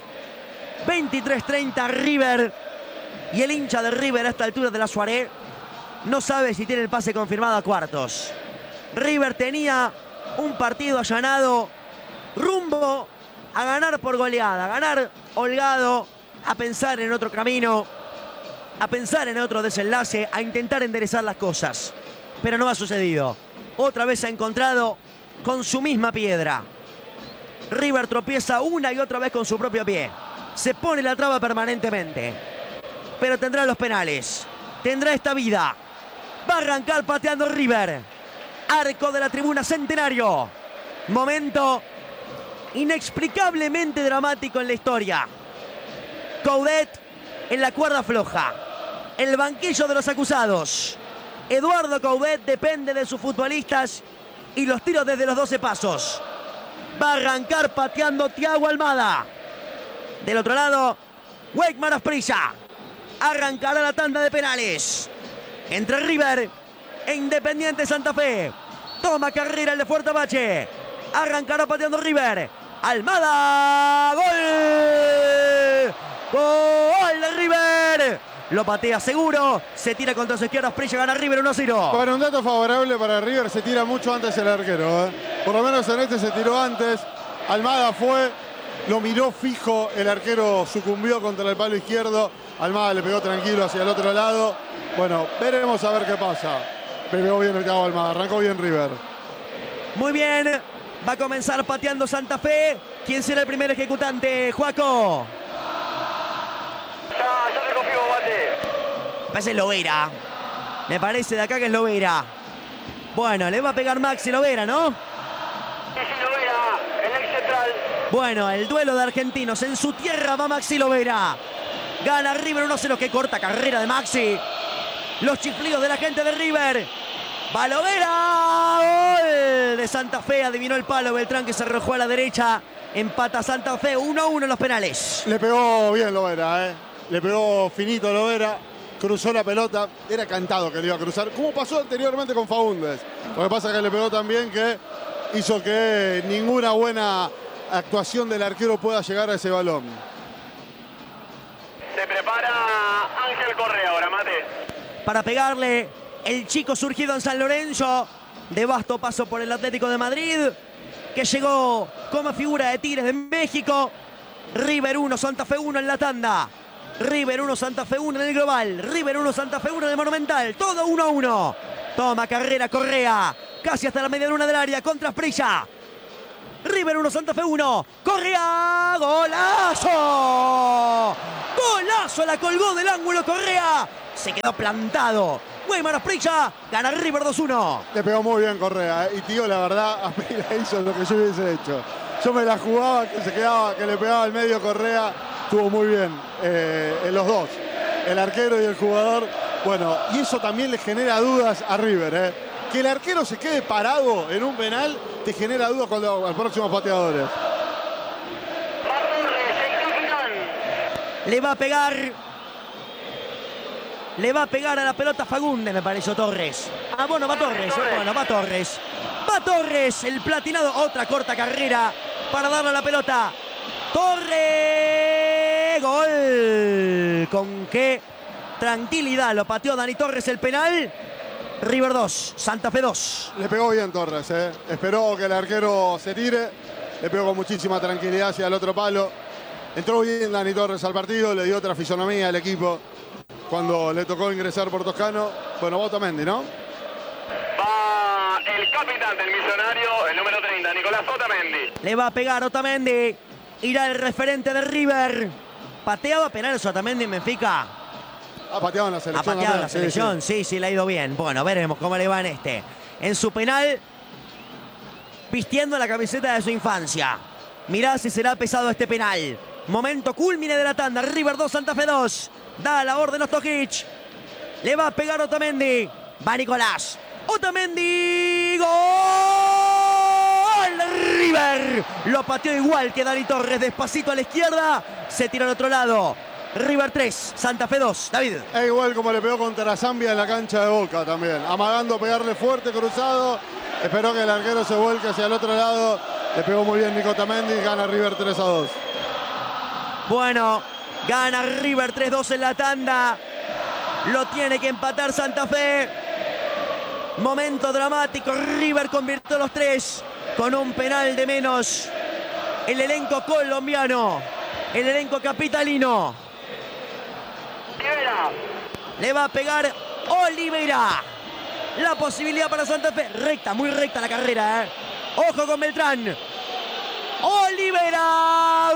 veintitrés treinta River. Y el hincha de River a esta altura de la Suárez no sabe si tiene el pase confirmado a cuartos. River tenía un partido allanado rumbo a ganar por goleada, a ganar holgado, a pensar en otro camino, a pensar en otro desenlace, a intentar enderezar las cosas. Pero no ha sucedido. Otra vez se ha encontrado con su misma piedra. River tropieza una y otra vez con su propio pie. Se pone la traba permanentemente. Pero tendrá los penales. Tendrá esta vida. Va a arrancar pateando River. Arco de la tribuna Centenario. Momento inexplicablemente dramático en la historia. Coudet en la cuerda floja. El banquillo de los acusados. Eduardo Coudet depende de sus futbolistas y los tiros desde los doce pasos. Va a arrancar pateando Thiago Almada. Del otro lado, Weikman Asprilla. Arrancará la tanda de penales entre River e Independiente Santa Fe. Toma carrera el de Fuertebache. Arrancará pateando River. Almada. ¡Gol! ¡Gol de River! Lo patea seguro. Se tira contra su izquierda. Asprilla, gana River uno a cero. Bueno, un dato favorable para River. Se tira mucho antes el arquero, ¿eh? Por lo menos en este se tiró antes. Almada fue, lo miró fijo. El arquero sucumbió contra el palo izquierdo. Almada le pegó tranquilo hacia el otro lado. Bueno, veremos a ver qué pasa. Pegó bien el cabo Almada. Arrancó bien River. Muy bien. Va a comenzar pateando Santa Fe. ¿Quién será el primer ejecutante, Juaco? Ya, yo te confío, Mate. Me parece Lovera. Me parece de acá que es Lovera. Bueno, le va a pegar Maxi Lovera, ¿no? Y si Lovera, el ex central, Bueno, el duelo de argentinos. En su tierra va Maxi Lovera. Gana River uno a cero. Qué corta carrera de Maxi. Los chiflidos de la gente de River. Va Lovera. Gol de Santa Fe. Adivinó el palo Beltrán, que se arrojó a la derecha. Empata Santa Fe uno a uno en los penales. Le pegó bien Lovera, ¿eh? Le pegó finito Lovera. Cruzó la pelota. Era cantado que le iba a cruzar. Como pasó anteriormente con Faúndez. Lo que pasa es que le pegó también que hizo que ninguna buena actuación del arquero pueda llegar a ese balón. Se prepara Ángel Correa ahora, Mate. Para pegarle el chico surgido en San Lorenzo. De vasto paso por el Atlético de Madrid, que llegó como figura de Tigres de México. River uno, Santa Fe uno en la tanda. River uno, Santa Fe uno en el global. River uno, Santa Fe uno en el Monumental. Todo uno a uno. Toma carrera Correa. Casi hasta la media luna del área contra Asprilla. River uno, Santa Fe uno. Correa. ¡Golazo! ¡Golazo! La colgó del ángulo Correa. Se quedó plantado. Weimar Asprilla. Gana River dos uno. Le pegó muy bien Correa, ¿eh? Y tío, la verdad, Asprilla hizo lo que yo hubiese hecho. Yo me la jugaba, que se quedaba, que le pegaba al medio Correa. Estuvo muy bien eh, en los dos. El arquero y el jugador. Bueno, y eso también le genera dudas a River, ¿eh? Que el arquero se quede parado en un penal te genera dudas con los próximos pateadores. Le va a pegar. Le va a pegar a la pelota Fagundes, me pareció Torres. Ah, bueno, va Torres. Eh, bueno, va Torres. Va Torres, el platinado. Otra corta carrera para darle a la pelota. Torres. Gol. Con qué tranquilidad lo pateó Dani Torres el penal. River dos, Santa Fe dos. Le pegó bien Torres, ¿eh? Esperó que el arquero se tire. Le pegó con muchísima tranquilidad hacia el otro palo. Entró bien Dani Torres al partido, le dio otra fisonomía al equipo cuando le tocó ingresar por Toscano. Bueno, va Otamendi, ¿no? Va el capitán del Millonario, el número treinta, Nicolás Otamendi. Le va a pegar Otamendi. Irá el referente de River. Pateaba penales Otamendi en Benfica. Ha pateado en la Ha selección. pateado en la sí, selección, sí. sí, sí, le ha ido bien. Bueno, veremos cómo le va en este. En su penal, vistiendo la camiseta de su infancia. Mirá si será pesado este penal. Momento culmine de la tanda. River dos, Santa Fe dos. Da la orden Ostojic. Le va a pegar Otamendi. Va Nicolás. Otamendi. ¡Gol de River! Lo pateó igual que Dani Torres. Despacito a la izquierda. Se tira al otro lado. River tres, Santa Fe dos. David. Es igual como le pegó contra Zambia en la cancha de Boca también. Amagando pegarle fuerte, cruzado. Esperó que el arquero se vuelque hacia el otro lado. Le pegó muy bien Nico Otamendi y gana River tres a dos. Bueno, gana River tres dos en la tanda. Lo tiene que empatar Santa Fe. Momento dramático. River convirtió los tres con un penal de menos. El elenco colombiano. El elenco capitalino. Le va a pegar Olivera. La posibilidad para Santa Fe. Recta, muy recta la carrera, ¿eh? Ojo con Beltrán. Olivera.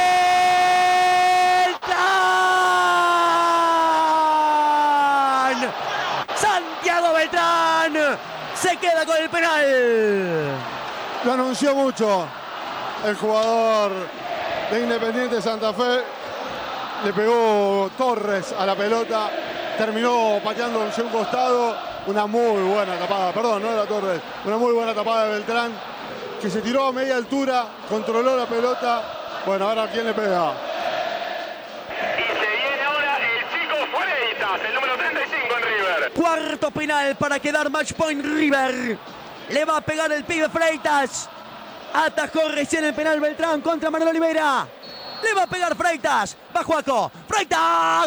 Beltrán. Santiago Beltrán se queda con el penal. Lo anunció mucho el jugador de Independiente Santa Fe. Le pegó Torres a la pelota. Terminó pateando hacia un costado. Una muy buena tapada. Perdón, no era Torres. Una muy buena tapada de Beltrán, que se tiró a media altura, controló la pelota. Bueno, ahora ¿quién le pega? Y se viene ahora el chico Freitas, el número treinta y cinco en River. Cuarto penal para quedar match point River. Le va a pegar el pibe Freitas. Atajó recién el penal Beltrán contra Manuel Olivera. Le va a pegar Freitas. Va Juaco. Freitas.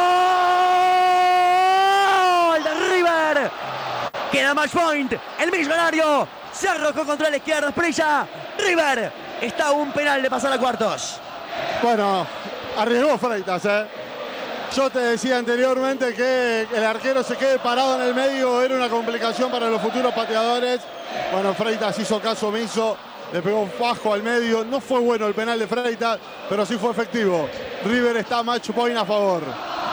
¡Gol de River! Queda match point. El Millonario se arrojó contra la izquierda. Asprilla. River está a un penal de pasar a cuartos. Bueno, arriesgó Freitas, ¿eh? Yo te decía anteriormente que el arquero se quede parado en el medio era una complicación para los futuros pateadores. Bueno, Freitas hizo caso omiso. Le pegó un fajo al medio. No fue bueno el penal de Freitas, pero sí fue efectivo. River está match point a favor.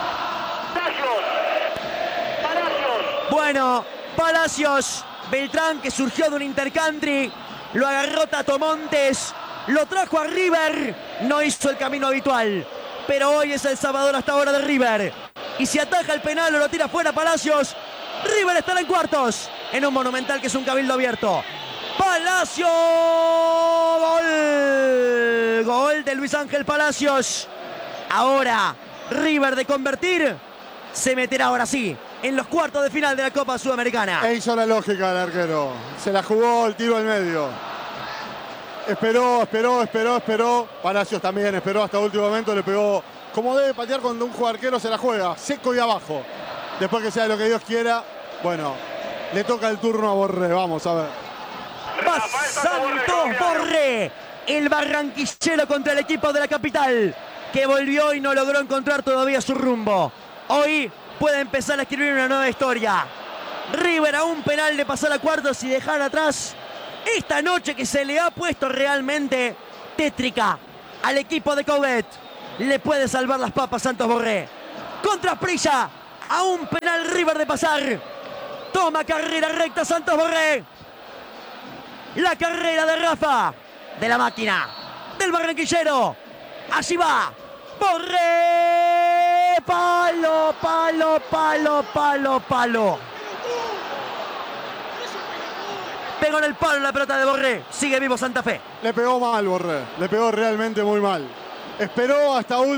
Bueno, Palacios. Beltrán, que surgió de un intercountry. Lo agarró Tato Montes. lo trajo a River, no hizo el camino habitual, pero hoy es el salvador hasta ahora de River. Y si ataja el penal o lo tira fuera Palacios, River estará en cuartos, en un Monumental que es un cabildo abierto. Palacios, gol, gol de Luis Ángel Palacios. Ahora River, de convertir, se meterá ahora sí en los cuartos de final de la Copa Sudamericana. E hizo la lógica del arquero, se la jugó el tiro al medio. Esperó, esperó, esperó, esperó. Palacios también esperó hasta el último momento, le pegó como debe patear cuando un arquero se la juega, seco y abajo. Después que sea lo que Dios quiera, bueno, le toca el turno a Borré, vamos a ver. Va Santos Borré, el barranquillero contra el equipo de la capital, que volvió y no logró encontrar todavía su rumbo. Hoy puede empezar a escribir una nueva historia. River a un penal de pasar a cuartos y dejar atrás esta noche que se le ha puesto realmente tétrica al equipo de Coudet. Le puede salvar las papas Santos Borré. Contra Prilla, a un penal River de pasar. Toma carrera recta Santos Borré. La carrera de Rafa, de la máquina, del barranquillero. Allí va Borré. Palo, palo, palo, palo, palo. Pegó en el palo la pelota de Borré. Sigue vivo Santa Fe. Le pegó mal Borré, le pegó realmente muy mal. Esperó hasta último.